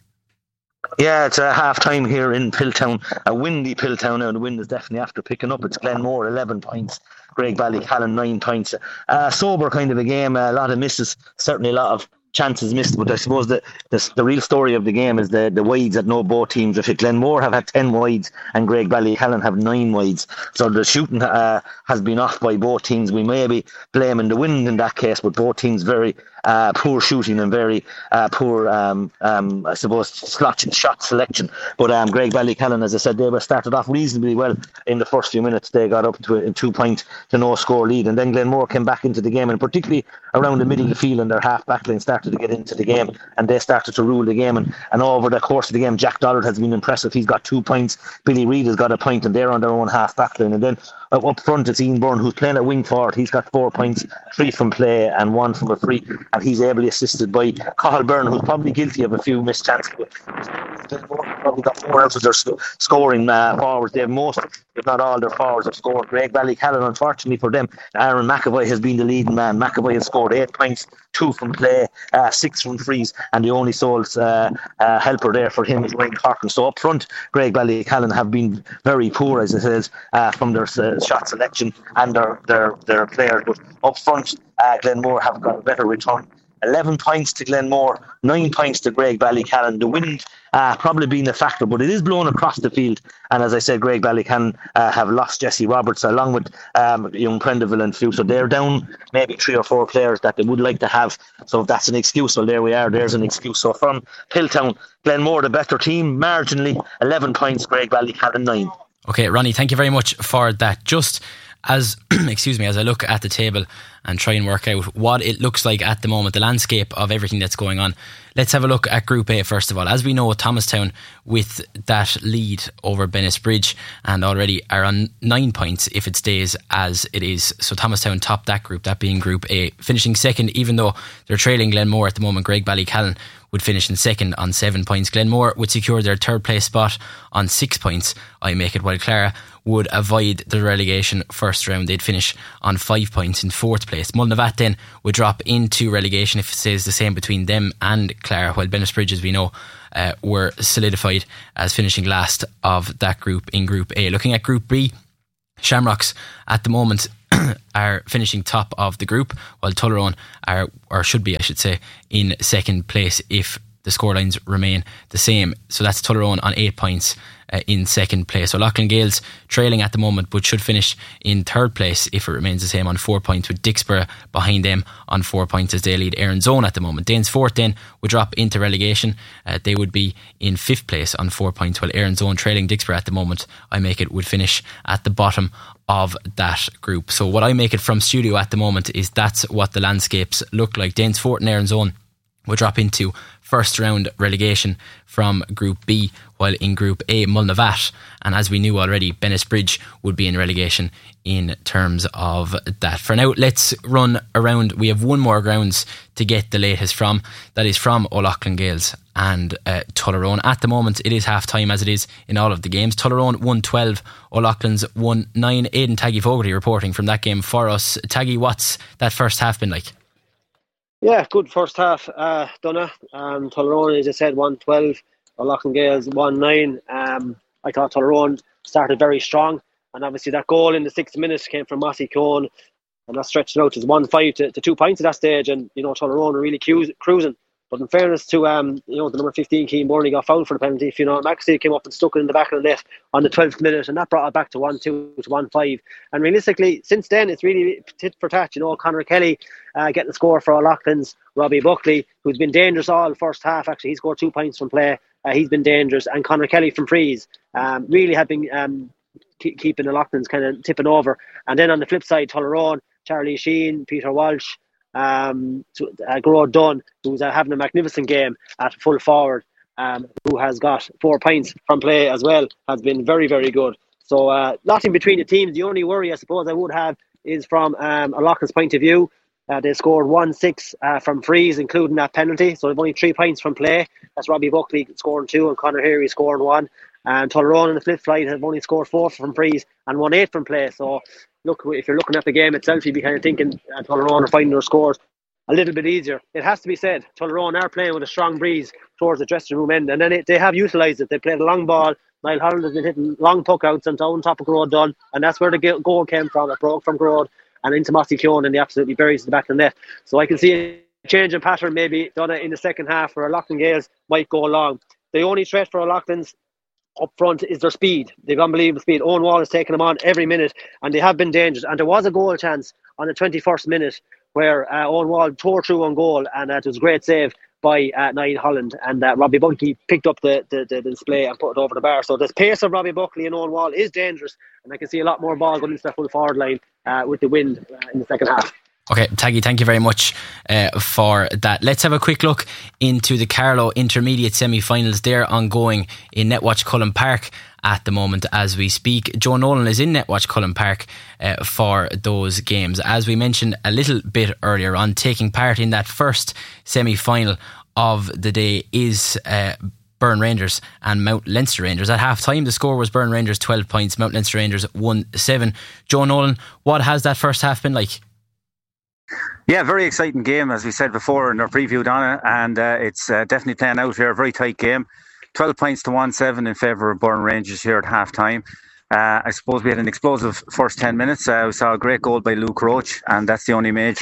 Yeah, it's a half time here in Piltown, a windy Piltown now. The wind is definitely after picking up. It's Glenmore eleven points, Graigue-Ballycallan nine points. Uh, sober kind of a game, a lot of misses, certainly a lot of chances missed, but I suppose the, the the real story of the game is the the wides that no both teams have hit. Glenmore have had ten wides and Graigue-Ballycallan have nine wides, so the shooting uh, has been off by both teams. We may be blaming the wind in that case, but both teams very uh, poor shooting and very uh, poor um, um, I suppose slot shot selection. But um, Graigue-Ballycallan, as I said, they were started off reasonably well in the first few minutes. They got up to a two point to no score lead, and then Glenmore came back into the game, and particularly around the middle of the field and their half back line started to get into the game, and they started to rule the game. And, and over the course of the game, Jack Dollard has been impressive. He's got two points. Billy Reid has got a point, and they're on their own half back line. And then uh, up front, it's Ian Byrne, who's playing at wing forward. He's got four points, three from play and one from a free, and he's ably assisted by Cathal Byrne, who's probably guilty of a few missed chances. Probably got four out of their sc- scoring uh, forwards. They have most, if not all, their forwards have scored. Graigue-Ballycallan, unfortunately for them, Aaron McAvoy has been the leading man. McAvoy has scored eight points, two from play, uh, six from frees, and the only sole uh, uh, helper there for him is Wayne Corcoran. So up front, Graigue-Ballycallan have been very poor, as it says, uh, from their uh, shot selection and their their, their players. But up front, uh, Glenmore have got a better return. eleven points to Glenmore, nine points to Graigue-Ballycallan. The wind uh, probably being a factor, but it is blown across the field. And as I said, Graigue-Ballycallan uh, have lost Jesse Roberts along with um, young Prendeville and few. So they're down maybe three or four players that they would like to have. So if that's an excuse, well, there we are. There's an excuse. So from Hilltown, Glenmore, the better team, marginally, eleven points, Graigue-Ballycallan, nine. Okay, Ronnie, thank you very much for that. Just as, excuse me, as I look at the table and try and work out what it looks like at the moment, the landscape of everything that's going on, let's have a look at Group A first of all. As we know, Thomastown with that lead over Bennettsbridge and already are on nine points if it stays as it is. So Thomastown top that group, that being Group A. Finishing second, even though they're trailing Glenmore at the moment, Graigue-Ballycallan would finish in second on seven points. Glenmore would secure their third place spot on six points. I make it, while Clara would avoid the relegation first round. They'd finish on five points in fourth place. Mulnavat then would drop into relegation if it stays the same between them and Clara, while Bennettsbridge, as we know, uh, were solidified as finishing last of that group in Group A. Looking at Group B, Shamrocks at the moment are finishing top of the group, while Tullaroan are, or should be I should say, in second place if the scorelines remain the same. So that's Tullaroan on eight points uh, in second place. So Loughlin Gales trailing at the moment, but should finish in third place if it remains the same on four points, with Dixborough behind them on four points as they lead Erin's Own at the moment. Danesfort then would drop into relegation. Uh, they would be in fifth place on four points, while Erin's Own trailing Dixborough at the moment, I make it, would finish at the bottom of that group. So what I make it from studio at the moment is that's what the landscapes look like. Danesfort and Erin's Own will drop into first round relegation from Group B, while in Group A, Mulnavat, and as we knew already, Bennettsbridge would be in relegation in terms of that. For now, let's run around. We have one more grounds to get the latest from. That is from O'Loughlin Gales and uh, Tullaroan. At the moment, it is half time as it is in all of the games. Tullaroan one twelve, O'Loughlin's one nine. Aidan Taggy Fogarty reporting from that game for us. Taggy, what's that first half been like? Yeah, good first half, uh, Donna. Um, Tullaroan, as I said, one twelve. O'Loughlin Gales, one nine. Um, I thought Tullaroan started very strong. And obviously that goal in the sixth minute came from Mossy Cohn. And that stretched it out to one five to, to two points at that stage. And, you know, Tullaroan were really cu- cruising. But in fairness to, um, you know, the number fifteen, Keane Burnley got fouled for the penalty. You know, Maxey came up and stuck it in the back of the net on the twelfth minute, and that brought it back to one two to one five. And realistically, since then, it's really tit for tat. You know, Conor Kelly uh, getting the score for O'Loughlin's. Robbie Buckley, who's been dangerous all first half, actually, he scored two points from play. Uh, he's been dangerous. And Conor Kelly from frees um, really have been um, keep, keeping O'Loughlin's kind of tipping over. And then on the flip side, Tullaroan, Charlie Sheen, Peter Walsh, um to, uh, Gerard Dunn, who's uh, having a magnificent game at full forward, um, who has got four points from play as well, has been very very good. So uh, nothing between the teams. The only worry I suppose I would have is from um, O'Loughlin's point of view. Uh, they scored one six uh, from frees, including that penalty, so they've only three points from play. That's Robbie Buckley scoring two and Conor Heary scoring one. And Tullaroan on the flip side have only scored four from frees and one eight from play. So look, if you're looking at the game itself, you'd be kind of thinking uh, Tullaroan are finding their scores a little bit easier. It has to be said, Tullaroan are playing with a strong breeze towards the dressing room end, and then it, they have utilised it. They played a long ball. Niall Holland has been hitting long puck outs and on top of Gerard Dunn, and that's where the goal came from. It broke from Gerard and into Mossy Keown, and they absolutely buries the back of the net. So I can see a change in pattern maybe done in the second half where O'Loughlin Gales might go along. The only threat for O'Loughlin's up front is their speed. They've unbelievable speed. Owen Wall is taking them on every minute, and they have been dangerous. And there was a goal chance on the twenty-first minute where uh, Owen Wall tore through on goal, and uh, it was a great save by uh, Niall Holland, and uh, Robbie Buckley picked up the, the, the display and put it over the bar. So the pace of Robbie Buckley and Owen Wall is dangerous, and I can see a lot more ball going into the full forward line uh, with the wind uh, in the second half. Okay, Taggy, thank you very much uh, for that. Let's have a quick look into the Carlow Intermediate semi-finals. They're ongoing in Netwatch Cullen Park at the moment as we speak. Joe Nolan is in Netwatch Cullen Park uh, for those games. As we mentioned a little bit earlier on, taking part in that first semi-final of the day is uh, Burn Rangers and Mount Leinster Rangers. At half time the score was Burn Rangers twelve points, Mount Leinster Rangers one seven. Joe Nolan, what has that first half been like? Yeah, very exciting game, as we said before in our preview, Donna, and uh, it's uh, definitely playing out here. A very tight game. twelve points to one seven in favour of Burn Rangers here at half time. Uh, I suppose we had an explosive first ten minutes. Uh, we saw a great goal by Luke Roach, and that's the only major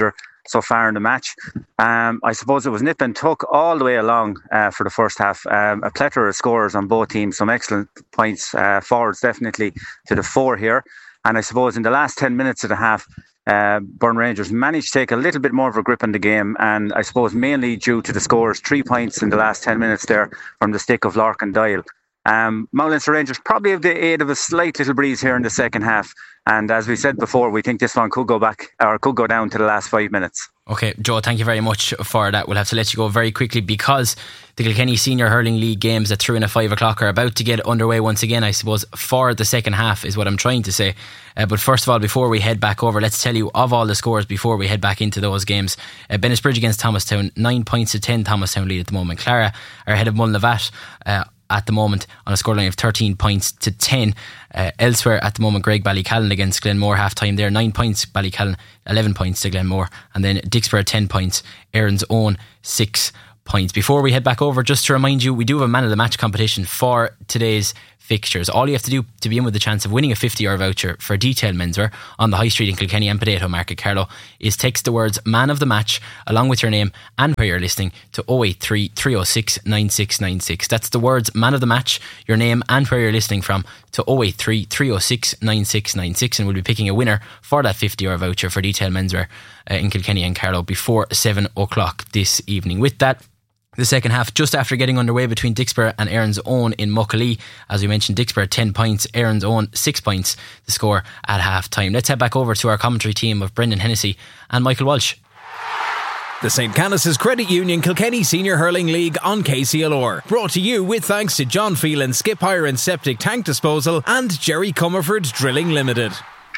so far in the match. Um, I suppose it was nip and tuck all the way along uh, for the first half. Um, a plethora of scorers on both teams, some excellent points uh, forwards definitely to the fore here. And I suppose in the last ten minutes of the half, uh, Burn Rangers managed to take a little bit more of a grip on the game, and I suppose mainly due to the scores, three points in the last ten minutes there from the stick of Larkin Doyle. Um, Mount Leinster Rangers probably have the aid of a slight little breeze here in the second half, and as we said before, we think this one could go back or could go down to the last five minutes. Okay, Joe, thank you very much for that. We'll have to let you go very quickly because the Kilkenny Senior Hurling League games at three and a five o'clock are about to get underway once again, I suppose, for the second half is what I'm trying to say. Uh, but first of all, before we head back over, let's tell you of all the scores before we head back into those games. Uh, Bennettsbridge against Thomastown, nine points to ten Thomastown lead at the moment. Clara are ahead of Mulnavat uh, at the moment on a scoreline of thirteen points to ten. Uh, elsewhere at the moment, Greg Ballycallan against Glenmore, half time there, nine points Ballycallan, eleven points to Glenmore, and then Dicksboro ten points, Erin's Own six points. Before we head back over, just to remind you, we do have a man of the match competition for today's fixtures. All you have to do to be in with the chance of winning a fifty euro voucher for Detail Menswear on the High Street in Kilkenny and Potato Market, Carlow, is text the words man of the match along with your name and where you're listening to oh eight three, three oh six, nine six nine six. That's the words man of the match, your name and where you're listening from to oh eight three, three oh six, nine six nine six, and we'll be picking a winner for that fifty euro voucher for Detail Menswear uh, in Kilkenny and Carlow before seven o'clock this evening. With that, the second half just after getting underway between Dicksboro and Erin's Own in Muckalee. As we mentioned, Dicksboro ten points, Erin's Own six points, the score at half time. Let's head back over to our commentary team of Brendan Hennessy and Michael Walsh. The Saint Canice's Credit Union Kilkenny Senior Hurling League on K C L R. Brought to you with thanks to John Phelan Skip Hire and Septic Tank Disposal and Jerry Comerford Drilling Limited.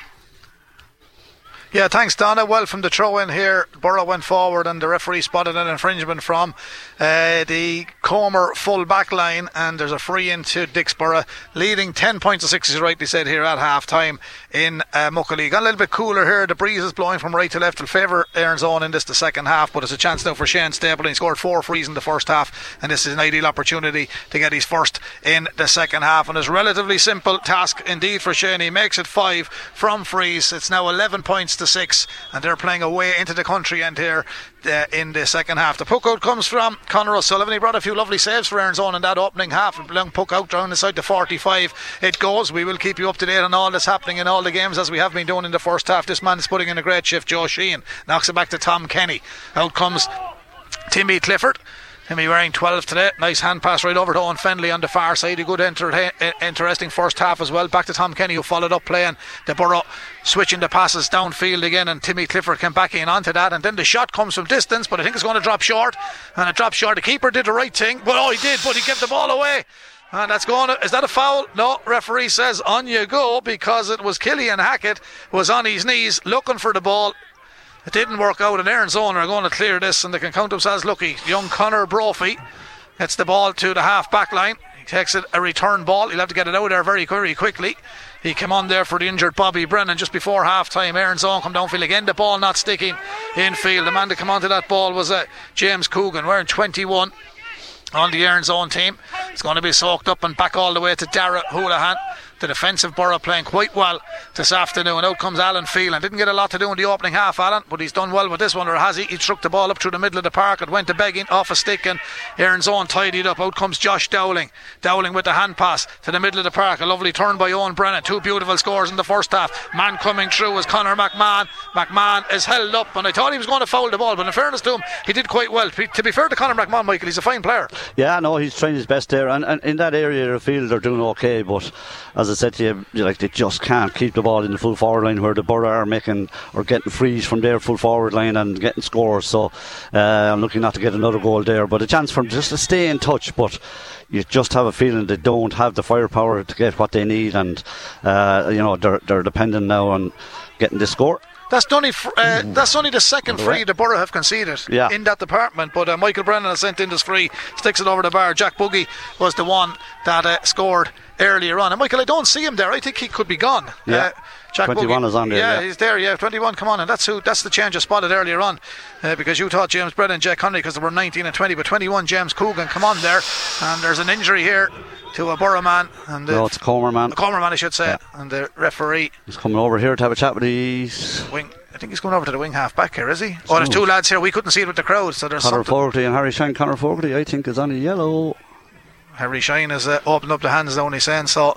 Yeah, thanks Donna. Well, from the throw in here, Borough went forward and the referee spotted an infringement from uh, the Comer full back line, and there's a free in to Dicksboro, leading ten points to six, as you rightly said here at half time in uh, Muckalee. Got a little bit cooler here. The breeze is blowing from right to left. Will favour Erin's Own in this the second half, but it's a chance now for Shane Stapleton. He scored four frees in the first half, and this is an ideal opportunity to get his first in the second half, and it's a relatively simple task indeed for Shane. He makes it five from frees. It's now eleven points to six, and they're playing away into the country end here uh, in the second half. The puck out comes from Conor O'Sullivan. He brought a few lovely saves for Erin's Own in that opening half. A long puck out down inside the forty-five. It goes. We will keep you up to date on all that's happening in all the games as we have been doing in the first half. This man is putting in a great shift. Joe Sheehan knocks it back to Tom Kenny. Out comes Timmy Clifford. Timmy wearing twelve today. Nice hand pass right over to Owen Fenley on the far side. A good enter- interesting first half as well. Back to Tom Kenny, who followed up playing the Borough, switching the passes downfield again, and Timmy Clifford came back in onto that, and then the shot comes from distance, but I think it's going to drop short, and it dropped short. The keeper did the right thing, but oh, he did, but he gave the ball away. And that's going to, is that a foul? No, referee says on you go, because it was Killian Hackett was on his knees looking for the ball. It didn't work out, and Erin's Own are going to clear this, and they can count themselves lucky. Young Conor Brophy gets the ball to the half back line. He takes it a return ball. He'll have to get it out there very, very quickly. He came on there for the injured Bobby Brennan just before half time. Erin's Own come downfield again. The ball not sticking in field. The man to come onto that ball was uh, James Coogan, wearing twenty-one on the Erin's Own team. It's going to be soaked up and back all the way to Dara Houlihan. The defensive Borough playing quite well this afternoon. Out comes Alan Phelan. Didn't get a lot to do in the opening half, Alan, but he's done well with this one, or has he? He struck the ball up through the middle of the park. It went to begging off a stick, and Erin's Own tidied up. Out comes Josh Dowling. Dowling with the hand pass to the middle of the park. A lovely turn by Owen Brennan. Two beautiful scores in the first half. Man coming through was Conor McMahon. McMahon is held up, and I thought he was going to foul the ball, but in fairness to him, he did quite well. To be fair to Conor McMahon, Michael, he's a fine player. Yeah, no, he's trying his best there, and, and in that area of the field they're doing okay, but as I said to you, you like they just can't keep the ball in the full forward line where the Borough are making or getting frees from their full forward line and getting scores. So uh, I'm looking not to get another goal there, but a chance for them just to stay in touch. But you just have a feeling they don't have the firepower to get what they need, and uh, you know they're they're dependent now on getting this score. That's only uh, that's only the second free the Borough have conceded yeah. in that department. But uh, Michael Brennan has sent in this free, sticks it over the bar. Jack Buggy was the one that uh, scored earlier on. And Michael, I don't see him there. I think he could be gone. Yeah. Uh, Jack twenty-one Buggy, is on there. Yeah, yeah, he's there. Yeah, twenty-one. Come on, and that's who. That's the change I spotted earlier on, uh, because you thought James Brennan and Jack Connery because they were nineteen and twenty, but twenty-one James Coogan come on there, and there's an injury here to a Borough man, and no, it's Comer man. A Comer man, I should say, yeah. And the referee he's coming over here to have a chat with his wing. I think he's going over to the wing half back here, is he? Oh, there's two lads here. We couldn't see it with the crowd, so there's Conor something. Fogarty and Harry Shine. Conor Fogarty, I think, is on a yellow. Harry Shine has uh, opened up the hands down, he's saying, so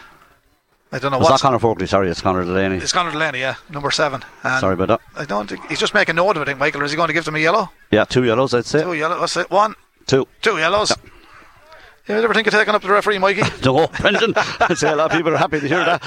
I don't know what's what's... It's not Conor Fogarty, sorry, it's Conor Delaney. It's Conor Delaney, yeah, number seven. And sorry about that. I don't think... He's just making note of it, I think, Michael. Or is he going to give them a yellow? Yeah, two yellows, I'd say. Two yellows, what's it? One? Two. Two yellows. Yeah. You ever think of taking up the referee, Mikey? No, Brendan. I'd say a lot of people are happy to hear that.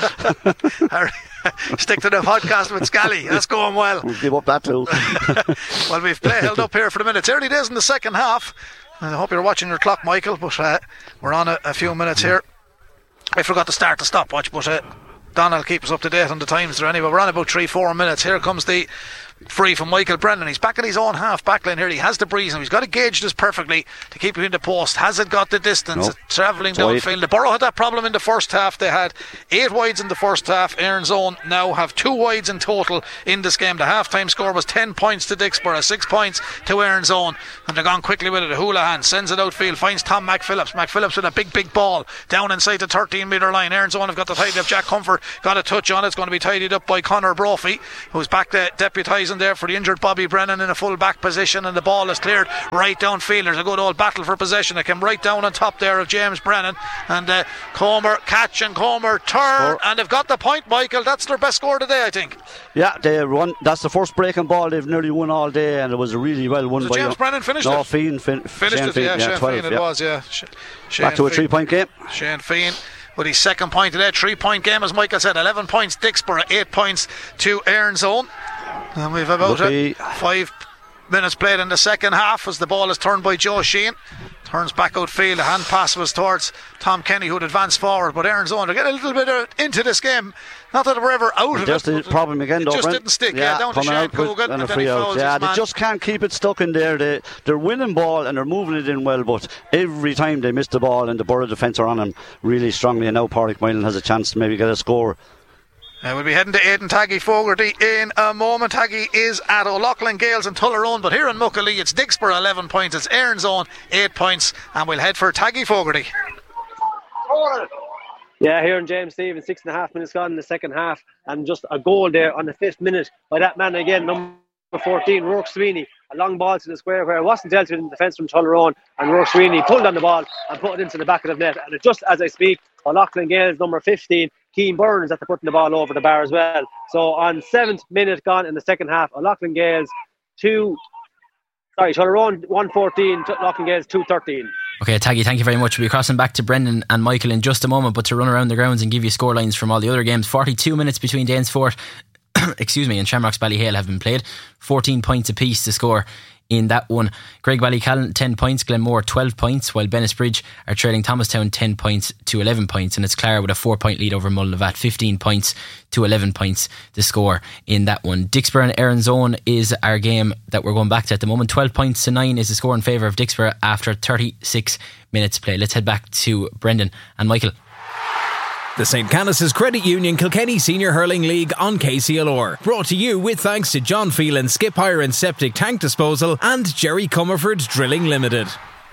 Stick to the podcast with Scally. That's going well. We'll give up that too. Well, we've play held up here for the minute. It's early days in the second half. I hope you're watching your clock, Michael, but uh, we're on a, a few minutes here. I forgot to start the stopwatch, but uh, Don will keep us up to date on the times there anyway. We're on about three, four minutes. Here comes the free from Michael Brennan. He's back at his own half back line here. He has the breeze and he's got to gauge this perfectly to keep it in the post. Has it got the distance? Nope. Travelling downfield. The Borough had that problem in the first half. They had eight wides in the first half. Erin's Own now have two wides in total in this game. The half time score was ten points to Dixborough, six points to Erin's Own, and they're gone quickly with it. Houlihan sends it outfield, finds Tom McPhillips. McPhillips with a big big ball down inside the thirteen metre line. Erin's Own have got the tidy up. Jack Comfort got a touch on it. It's going to be tidied up by Conor Brophy, who's back there deputising there for the injured Bobby Brennan in a full back position, and the ball is cleared right downfield. There's a good old battle for possession. It came right down on top there of James Brennan, and uh, Comer catch and Comer turn, and they've got the point, Michael. That's their best score today, I think. Yeah, they won. That's the first breaking ball they've nearly won all day, and it was a really well won was by James Brennan finished no, it? Fien fin- finished Shane it, Fien, yeah, yeah, Shane twelve, Fien it yeah. was, yeah. Sh- Back to a Fien. three point game. Shane Fien with his second point today. Three point game, as Michael said. eleven points Dixborough, eight points to Erin's Own, and we've about uh, five minutes played in the second half as the ball is turned by Joe Sheehan. Turns back outfield. A hand pass was towards Tom Kenny, who'd advanced forward, but Erin's Own, they're getting a little bit uh, into this game. Not that they were ever out of just it. Just the problem again, though, it just Brent. didn't stick. Yeah, yeah down to Shane Coogan, and, and then he fouls Yeah, his they man. just can't keep it stuck in there. They, they're winning ball and they're moving it in well, but every time they miss the ball and the Borough defence are on them really strongly, and now Pádraig Moylan has a chance to maybe get a score. Uh, we'll be heading to Aidan Taggy Fogarty in a moment. Taggy is at O'Loughlin Gales and Tullaroan, but here in Muckalee it's Dixborough eleven points, it's Erin's Own eight points, and we'll head for Taggy Fogarty. Yeah, here in James Stevens, six and a half minutes gone in the second half, and just a goal there on the fifth minute by that man again, number fourteen, Rourke Sweeney. A long ball to the square where it wasn't dealt with in defence from Tullaroan, and Rourke Sweeney pulled on the ball and put it into the back of the net. And it, just as I speak, O'Loughlin Gales, number fifteen, Keane Burns, after putting the ball over the bar as well. So on seventh minute gone in the second half, O'Loughlin Gales two, sorry, Tullaroan one fourteen, O'Loughlin Gales two thirteen. Okay, Taggy, thank you very much. We'll be crossing back to Brendan and Michael in just a moment, but to run around the grounds and give you score lines from all the other games. forty-two minutes between Danesfort excuse me, and Shamrocks Ballyhale have been played. fourteen points apiece to score in that one. Graigue-Ballycallan ten points, Glenmore twelve points, while Bennisbridge are trailing Thomastown ten points to eleven points, and it's Clara with a four point lead over Mullinavat, fifteen points to eleven points to score in that one. Dixborough and Erin's Own is our game that we're going back to at the moment. twelve points to nine is the score in favour of Dixborough after thirty-six minutes play. Let's head back to Brendan and Michael. The Saint Canice's Credit Union Kilkenny Senior Hurling League on K C L R. Brought to you with thanks to John Phelan Skip Hire and Septic Tank Disposal and Jerry Comerford Drilling Limited.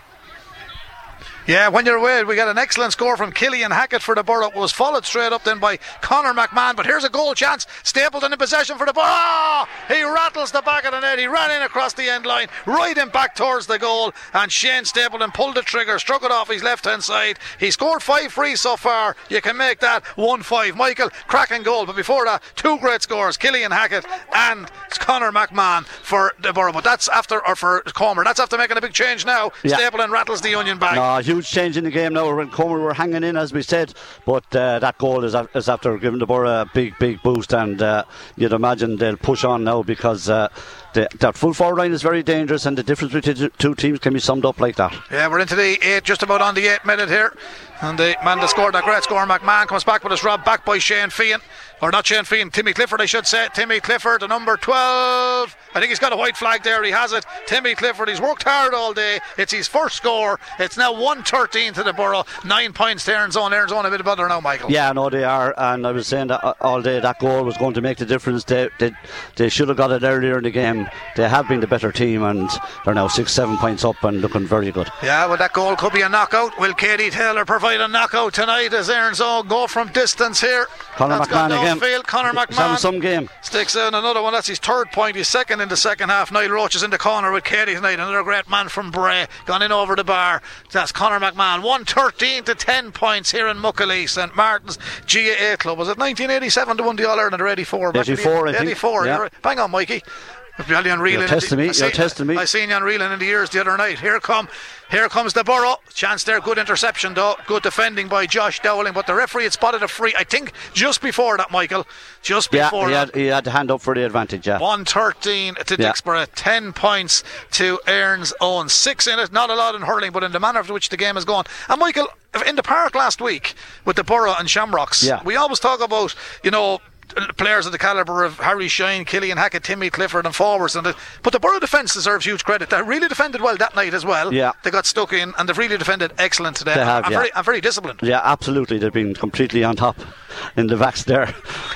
Yeah, when you're away, we got an excellent score from Killian Hackett for the Borough. It was followed straight up then by Conor McMahon, but here's a goal chance. Stapleton in possession for the Borough. Oh, he rattles the back of the net. He ran in across the end line, right in back towards the goal, and Shane Stapleton pulled the trigger, struck it off his left hand side. He scored five frees so far. You can make that one five. Michael, cracking goal, but before that, two great scores, Killian Hackett and Conor McMahon for the Borough. But that's after, or for Comer, that's after making a big change now. Yeah. Stapleton rattles the Union back. No, huge change in the game now. When Comer were hanging in, as we said, but uh, that goal is, is after giving the Borough a big big boost, and uh, you'd imagine they'll push on now because uh, the, that full forward line is very dangerous, and the difference between the two teams can be summed up like that. Yeah, we're into the eight, just about on the eight minute here, and the man that scored that great score, McMahon, comes back with his rob back by Shane Fien, or not Shane Fien, Timmy Clifford I should say. Timmy Clifford, the number twelve, I think he's got a white flag there, he has it. Timmy Clifford, he's worked hard all day, it's his first score. It's now one thirteen to the Borough, nine points to Erin's Own. Erin's Own a bit better now, Michael. Yeah, no, they are, and I was saying that all day that goal was going to make the difference. They they, they should have got it earlier in the game, game. They have been the better team, and they're now six, seven points up and looking very good. Yeah, well, that goal could be a knockout. Will Katie Taylor provide a knockout tonight as Erin's Own go from distance here? Conor That's McMahon again. Field. Conor He's having McMahon some game. sticks in another one. That's his third point. He's second in the second half. Niall Roach is in the corner with Katie tonight. Another great man from Bray gone in over the bar. That's Conor McMahon. one thirteen to ten points here in Muckalee. St Martin's G A A Club. Was it nineteen eighty-seven to won the All Ireland or eighty-four? eighty-four, I think. eighty-four. Yeah. Bang on, Mikey. You're testing me. You're testing me. I seen Jan reeling in the ears the other night. Here come, here comes the Borough. Chance there. Good interception though. Good defending by Josh Dowling. But the referee had spotted a free. I think just before that, Michael. Just before yeah, he that. had, he had to hand up for the advantage. Yeah. one thirteen to Yeah. Dixborough. ten points to Erin's Own. Six in it. Not a lot in hurling, but in the manner of which the game has gone. And Michael, in the park last week with the Borough and Shamrocks, yeah. we always talk about, you know, players of the calibre of Harry Shine, Killian Hackett, Timmy Clifford and forwards, and the, but the Borough defence deserves huge credit. They really defended well that night as well. Yeah. They got stuck in and they've really defended excellent today. They have, I'm, yeah. very, I'm very disciplined. Yeah, absolutely. They've been completely on top in the backs there.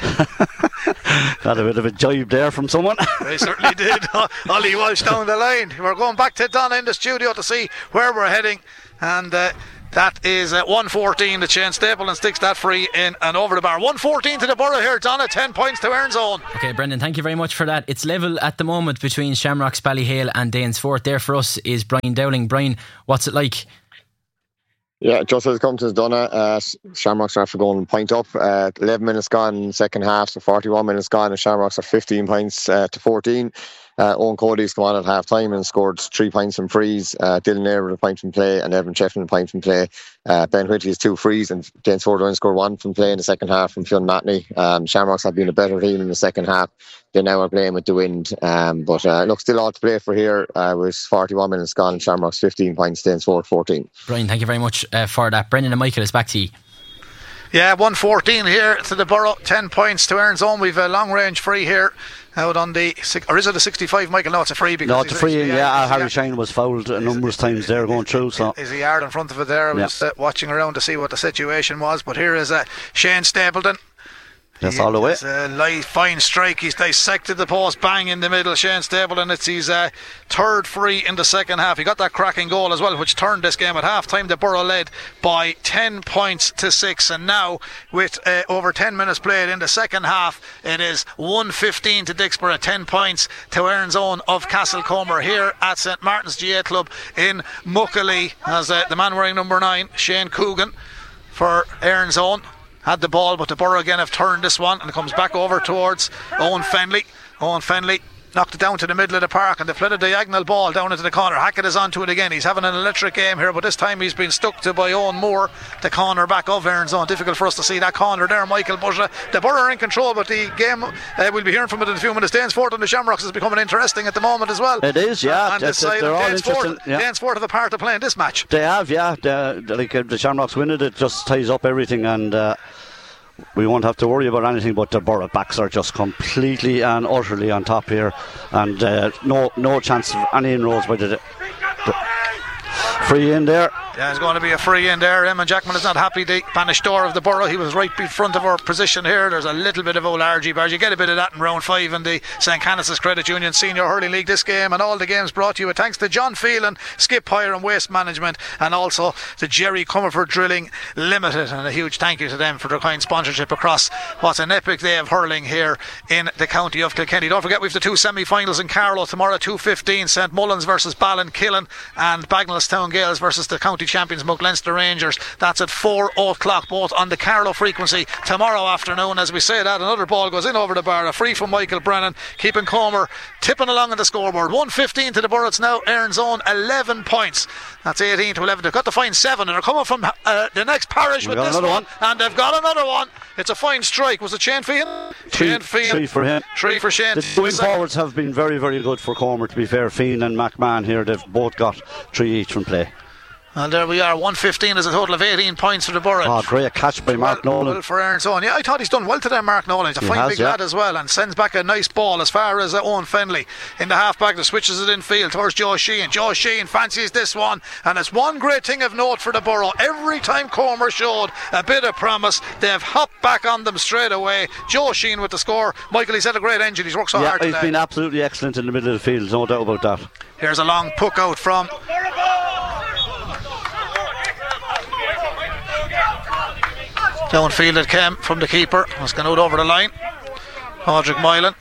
Got a bit of a jibe there from someone. They certainly did. Ollie Walsh down the line. We're going back to Donna in the studio to see where we're heading, and uh, that is uh, one fourteen to Shane Stapleton sticks that free in and over the bar. one fourteen to the Borough here, Donna. ten points to Erin's Own. Okay, Brendan, thank you very much for that. It's level at the moment between Shamrocks, Ballyhale and Danesfort. There for us is Brian Dowling. Brian, what's it like? Yeah, just as Compton's done it, uh, Shamrocks are after going point up. Uh, eleven minutes gone, second half, so forty-one minutes gone, and Shamrocks are fifteen points uh, to fourteen. Uh, Owen Cody's come on at half time and scored three points from frees. Uh, Dylan Air with a point from play, and Evan Shefflin a point from play. Uh, Ben Whitley's two frees, and Danesfort only scored one from play in the second half from Fionn Matney. Um, Shamrocks have been a better team in the second half. They now are playing with the wind, um, but uh, look, still all to play for here. Uh, with forty-one minutes gone, and Shamrocks fifteen points, Danesfort fourteen. Brian, thank you very much uh, for that. Brendan and Michael, it's back to you. Yeah, one fourteen here to the Borough, ten points to Erin's Own. We've a long range free here out on the, or is it a sixty-five, Michael? No, it's a free. Because no, it's a free. Yeah, yeah, Harry yeah. Shine was fouled a numerous times there going through. So is a yard in front of it there. I was yeah. uh, watching around to see what the situation was, but here is uh, Shane Stapleton. That's all the way. It's a light, fine strike. He's dissected the post, bang in the middle. Shane Stapleton, it's his uh, third free in the second half. He got that cracking goal as well, which turned this game at half time. The Borough led by ten points to six, and now with uh, over ten minutes played in the second half, it is one fifteen to Dixborough, ten points to Erin's Own of Castlecomer here at St Martin's G A A Club in Muckalee, as uh, the man wearing number nine, Shane Coogan, for Erin's Own, had the ball, but the Borough again have turned this one, and it comes back over towards Owen Fenley. Owen Fenley knocked it down to the middle of the park, and they played a diagonal ball down into the corner. Hackett is onto it again. He's having an electric game here, but this time he's been stuck to by Owen Moore, the corner back of Erin's Own. Difficult for us to see that corner there, Michael, but uh, the Borough are in control, but the game, uh, we'll be hearing from it in a few minutes. Danesfort and the Shamrocks is becoming interesting at the moment as well. It is, yeah. And this side they're of all Danesfort, interesting. Yeah. Danesfort have a part to play in this match. They have, yeah. They're, they're like uh, the Shamrocks win it, it just ties up everything, and uh, we won't have to worry about anything, but the Borough backs are just completely and utterly on top here, and uh, no no chance of any inroads by the, the free in there. Yeah, there's going to be a free in there. Eamon Jackman is not happy. The banished door of the Borough, he was right in front of our position here. There's a little bit of old R G bars. You get a bit of that in round five in the Saint Canice's Credit Union Senior Hurling League. This game and all the games brought to you with thanks to John Phelan, Skip Hire and Waste Management, and also to Jerry Comerford Drilling Limited, and a huge thank you to them for their kind sponsorship across what's an epic day of hurling here in the county of Kilkenny. Don't forget we've the two semi-finals in Carlow tomorrow, two fifteen, St Mullins versus Ballinkillen, and Bagnallstown Gales versus the county champions Muck Leinster Rangers. That's at four o'clock, both on the Carlow frequency tomorrow afternoon. As we say that, another ball goes in over the bar, a free from Michael Brennan, keeping Comer tipping along on the scoreboard. one fifteen to the Borough. It's now Erin's Own, eleven points. That's eighteen to eleven. They've got to find seven, and they're coming from uh, the next parish we with this one, one, and they've got another one. It's a fine strike. Was it Shane Fian? Three, three for him. Three for Shane. The two forwards have been very, very good for Comer, to be fair. Fian and McMahon here, they've both got three each from play. Well, there we are. one fifteen is a total of eighteen points for the Borough. Oh, great catch by Mark well, Nolan. Well, for Aaron's Own. Yeah, I thought he's done well today, Mark Nolan. He's a He fine has, big yeah. lad as well, and sends back a nice ball as far as uh, Owen Fenley in the half-back that switches it in field towards Joe Sheehan. Joe Sheehan fancies this one, and it's one great thing of note for the Borough. Every time Comer showed a bit of promise, they've hopped back on them straight away. Joe Sheehan with the score. Michael, he's had a great engine. He's worked so yeah, hard today. He's been absolutely excellent in the middle of the field, no doubt about that. Here's a long puck out from downfield. It came from the keeper. It's gone out over the line. Padraig Moylan.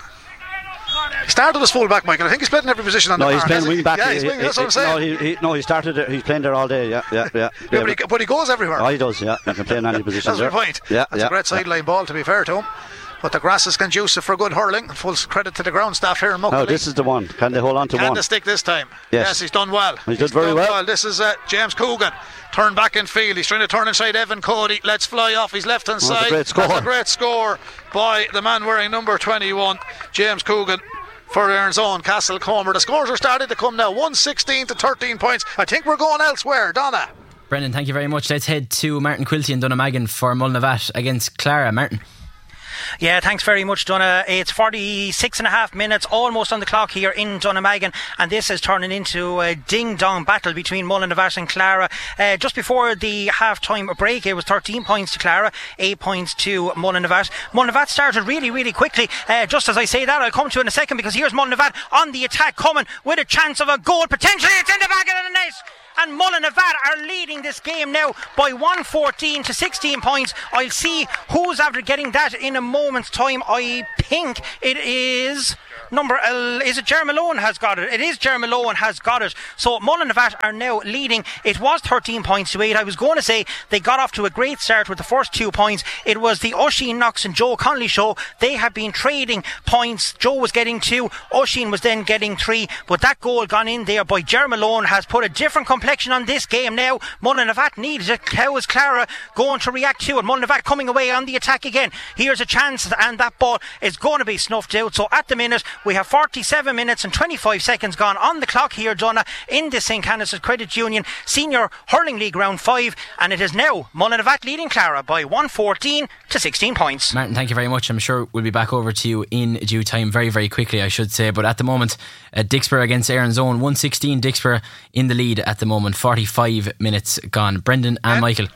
He started as full back, Michael. I think he's played in every position on no, the he's park. playing wing back. Yeah, he's he, playing, he, that's what I'm he, saying. No, he, he, no, he started. There, he's playing there all day. Yeah, yeah, yeah. yeah, but, he, but he goes everywhere. Oh, he does. Yeah, he can play in any position. That's there. my point. Yeah, that's yeah, a great sideline yeah. ball, to be fair to him. But the grass is conducive for good hurling. Full credit to the ground staff here in Muckley. No, this is the one. Can they hold on to Can one? Can they stick this time? Yes. yes, he's done well. He did very well. well. This is uh, James Coogan. Turned back in field. He's trying to turn inside Evan Cody. Let's fly off his left hand oh, side. That's a great score. That's a great score by the man wearing number twenty-one, James Coogan, for Aaron's Own, Castle Comer. The scores are starting to come now. one sixteen to thirteen points. I think we're going elsewhere. Donna. Brendan, thank you very much. Let's head to Martin Quilty and Dunnamaggin for Mullinavat against Clara. Martin. Yeah, thanks very much, Donna. It's forty-six and a half minutes almost on the clock here in Dunnamaggin, and this is turning into a ding-dong battle between Mullinavat and Clara. Uh, just before the half-time break, it was thirteen points to Clara, eight points to Mullinavat. Mullinavat started really, really quickly. Uh, just as I say that, I'll come to it in a second, because here's Mullinavat on the attack, coming with a chance of a goal. Potentially it's in the back of the net. And Mullinavat are leading this game now by one fourteen to sixteen points. I'll see who's after getting that in a moment's time. I think it is number uh, is it Ger Malone has got it. It is Ger Malone has got it. So Mullinavat are now leading. It was thirteen points to eight. I was going to say they got off to a great start with the first two points. It was the Oisin Knox and Joe Connolly show. They have been trading points. Joe was getting two, Oisin was then getting three, but that goal gone in there by Ger Malone has put a different complexion on this game now. Mullinavat needs it. How is Clara going to react to it? Mullinavat coming away on the attack again. Here's a chance, and that ball is going to be snuffed out. So at the minute we have forty-seven minutes and twenty-five seconds gone on the clock here, Donna, in the Saint Canice's Credit Union Senior Hurling League Round five, and it is now Mullinavat leading Clara by one fourteen to sixteen points. Martin, thank you very much. I'm sure we'll be back over to you in due time, very very quickly I should say, but at the moment uh, Dixborough against Aaron's Own, one sixteen Dixborough in the lead at the moment, forty-five minutes gone. Brendan and yeah. Michael.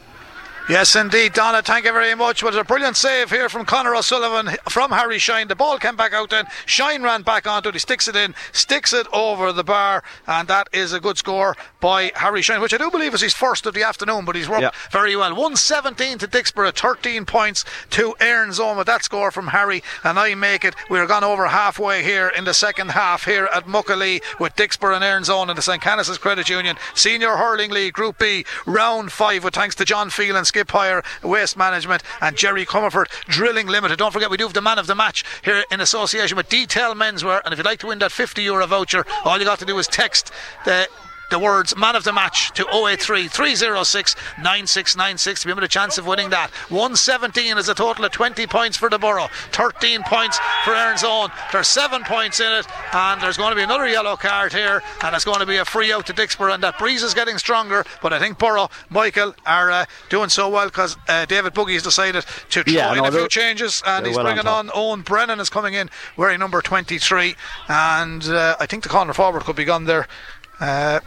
Yes indeed, Donna, thank you very much. But a brilliant save here from Conor O'Sullivan from Harry Shine. The ball came back out then, Shine ran back onto it, he sticks it in, sticks it over the bar, and that is a good score by Harry Shine, which I do believe is his first of the afternoon, but he's worked yeah. very well. one seventeen to Dixborough, thirteen points to Aaron's Own with that score from Harry, and I make it, we're gone over halfway here in the second half here at Muckley with Dixborough and Aaron's Own in the Saint Canice's Credit Union Senior Hurling League Group B Round five, with thanks to John Phelan, Skip Hire, Waste Management, and Jerry Comerford Drilling Limited. Don't forget we do have the man of the match here in association with Detail Menswear, and if you'd like to win that fifty euro voucher, all you got to do is text the the words man of the match to oh eight three, three oh six, nine six nine six to be able a chance of winning that. one seventeen is a total of twenty points for the Borough, thirteen points for Aaron's Own. There's seven points in it, and there's going to be another yellow card here, and it's going to be a free out to Dixborough, and that breeze is getting stronger, but I think Borough, Michael, are uh, doing so well because uh, David Buggy has decided to throw yeah, in no, a few changes, and he's well bringing on, on Owen Brennan is coming in wearing number twenty-three, and uh, I think the corner forward could be gone there. uh,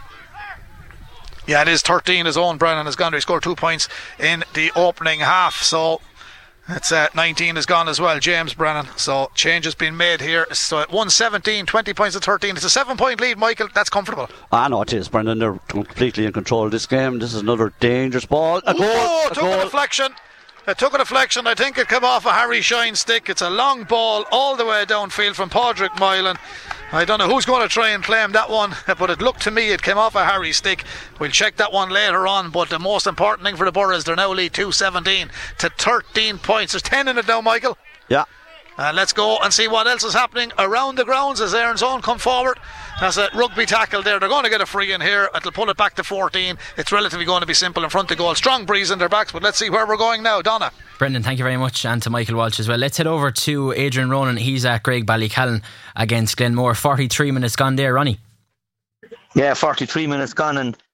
Yeah, it is thirteen. His Own Brennan has gone. He scored two points in the opening half. So it's uh, nineteen is gone as well, James Brennan. So change has been made here. So at one seventeen, twenty points to thirteen. It's a seven point lead, Michael. That's comfortable. I know it is, Brendan. They're completely in control of this game. This is another dangerous ball. A goal. Oh, a took goal. a deflection. It took a deflection. I think it came off a Harry Shine stick. It's a long ball all the way downfield from Padraig Moylan. I don't know who's going to try and claim that one, but it looked to me it came off a Harry stick. We'll check that one later on, but the most important thing for the Borough is they're now lead two seventeen to thirteen points. There's ten in it now, Michael. Yeah. Uh, let's go and see what else is happening around the grounds as Aaron's Own come forward. There's a rugby tackle there. They're going to get a free in here. It'll pull it back to fourteen. It's relatively going to be simple in front of goal. Strong breeze in their backs, but let's see where we're going now. Donna. Brendan, thank you very much, and to Michael Walsh as well. Let's head over to Adrian Ronan. He's at Greg Ballycallan against Glenmore. forty-three minutes gone there, Ronnie. Yeah, forty-three minutes gone, and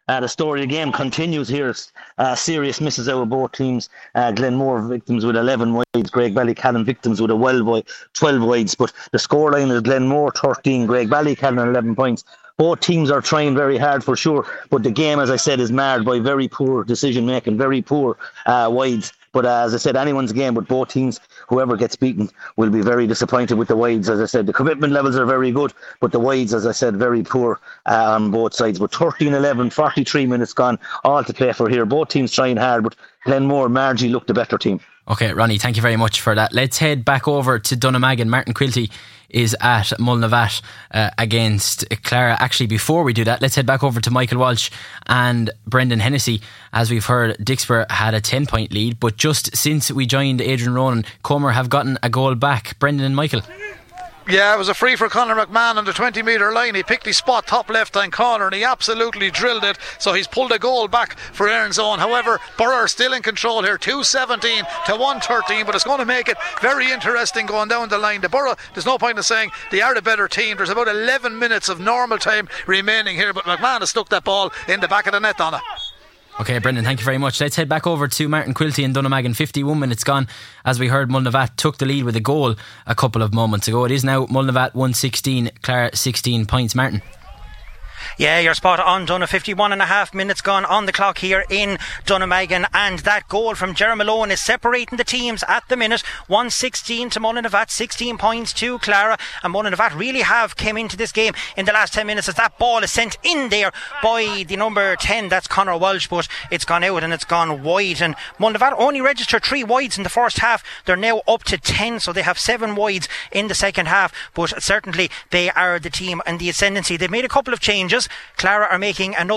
Uh, the story of the game continues here. Uh, serious misses out of both teams. Uh, Glenmore victims with eleven wides, Graigue-Ballycallan victims with a twelve wides. But the scoreline is Glenmore thirteen, Graigue-Ballycallan eleven points. Both teams are trying very hard for sure, but the game, as I said, is marred by very poor decision making, very poor uh, wides. But uh, as I said, anyone's game, but both teams, whoever gets beaten, will be very disappointed with the wides. As I said, the commitment levels are very good, but the wides, as I said, very poor uh, on both sides. But thirteen eleven, forty-three minutes gone, all to play for here. Both teams trying hard, but Glenmore, Margie looked the better team. Okay, Ronnie, thank you very much for that. Let's head back over to Dunnamaggin. Martin Quilty is at Mullinavat uh, against Clara. Actually, before we do that, let's head back over to Michael Walsh and Brendan Hennessy. As we've heard, Dicksboro had a ten point lead, but just since we joined Adrian Ronan, Comer have gotten a goal back. Brendan and Michael. Yeah, it was a free for Conor McMahon on the twenty metre line. He picked his spot top left hand corner and he absolutely drilled it, so he's pulled a goal back for Erin's Own. However, Borough still in control here, two seventeen to one thirteen, but it's going to make it very interesting going down the line. The Borough, there's no point in saying they are the better team. There's about eleven minutes of normal time remaining here, but McMahon has stuck that ball in the back of the net on it. Okay, Brendan, thank you very much. Let's head back over to Martin Quilty and Dunnamaggin. fifty-one minutes gone. As we heard, Mullinavat took the lead with a goal a couple of moments ago. It is now Mullinavat one sixteen, Clara sixteen points. Martin. Yeah, you're spot on, Donna. fifty-one and a half minutes gone on the clock here in Dunnamaggin, and that goal from Jeremy Malone is separating the teams at the minute. one sixteen to Mullinavat, sixteen points to Clara, and Mullinavat really have came into this game in the last ten minutes as that ball is sent in there by the number ten, that's Conor Walsh, but it's gone out and it's gone wide, and Mullinavat only registered three wides in the first half. They're now up to ten, so they have seven wides in the second half, but certainly they are the team in the ascendancy. They've made a couple of changes. Clara are making another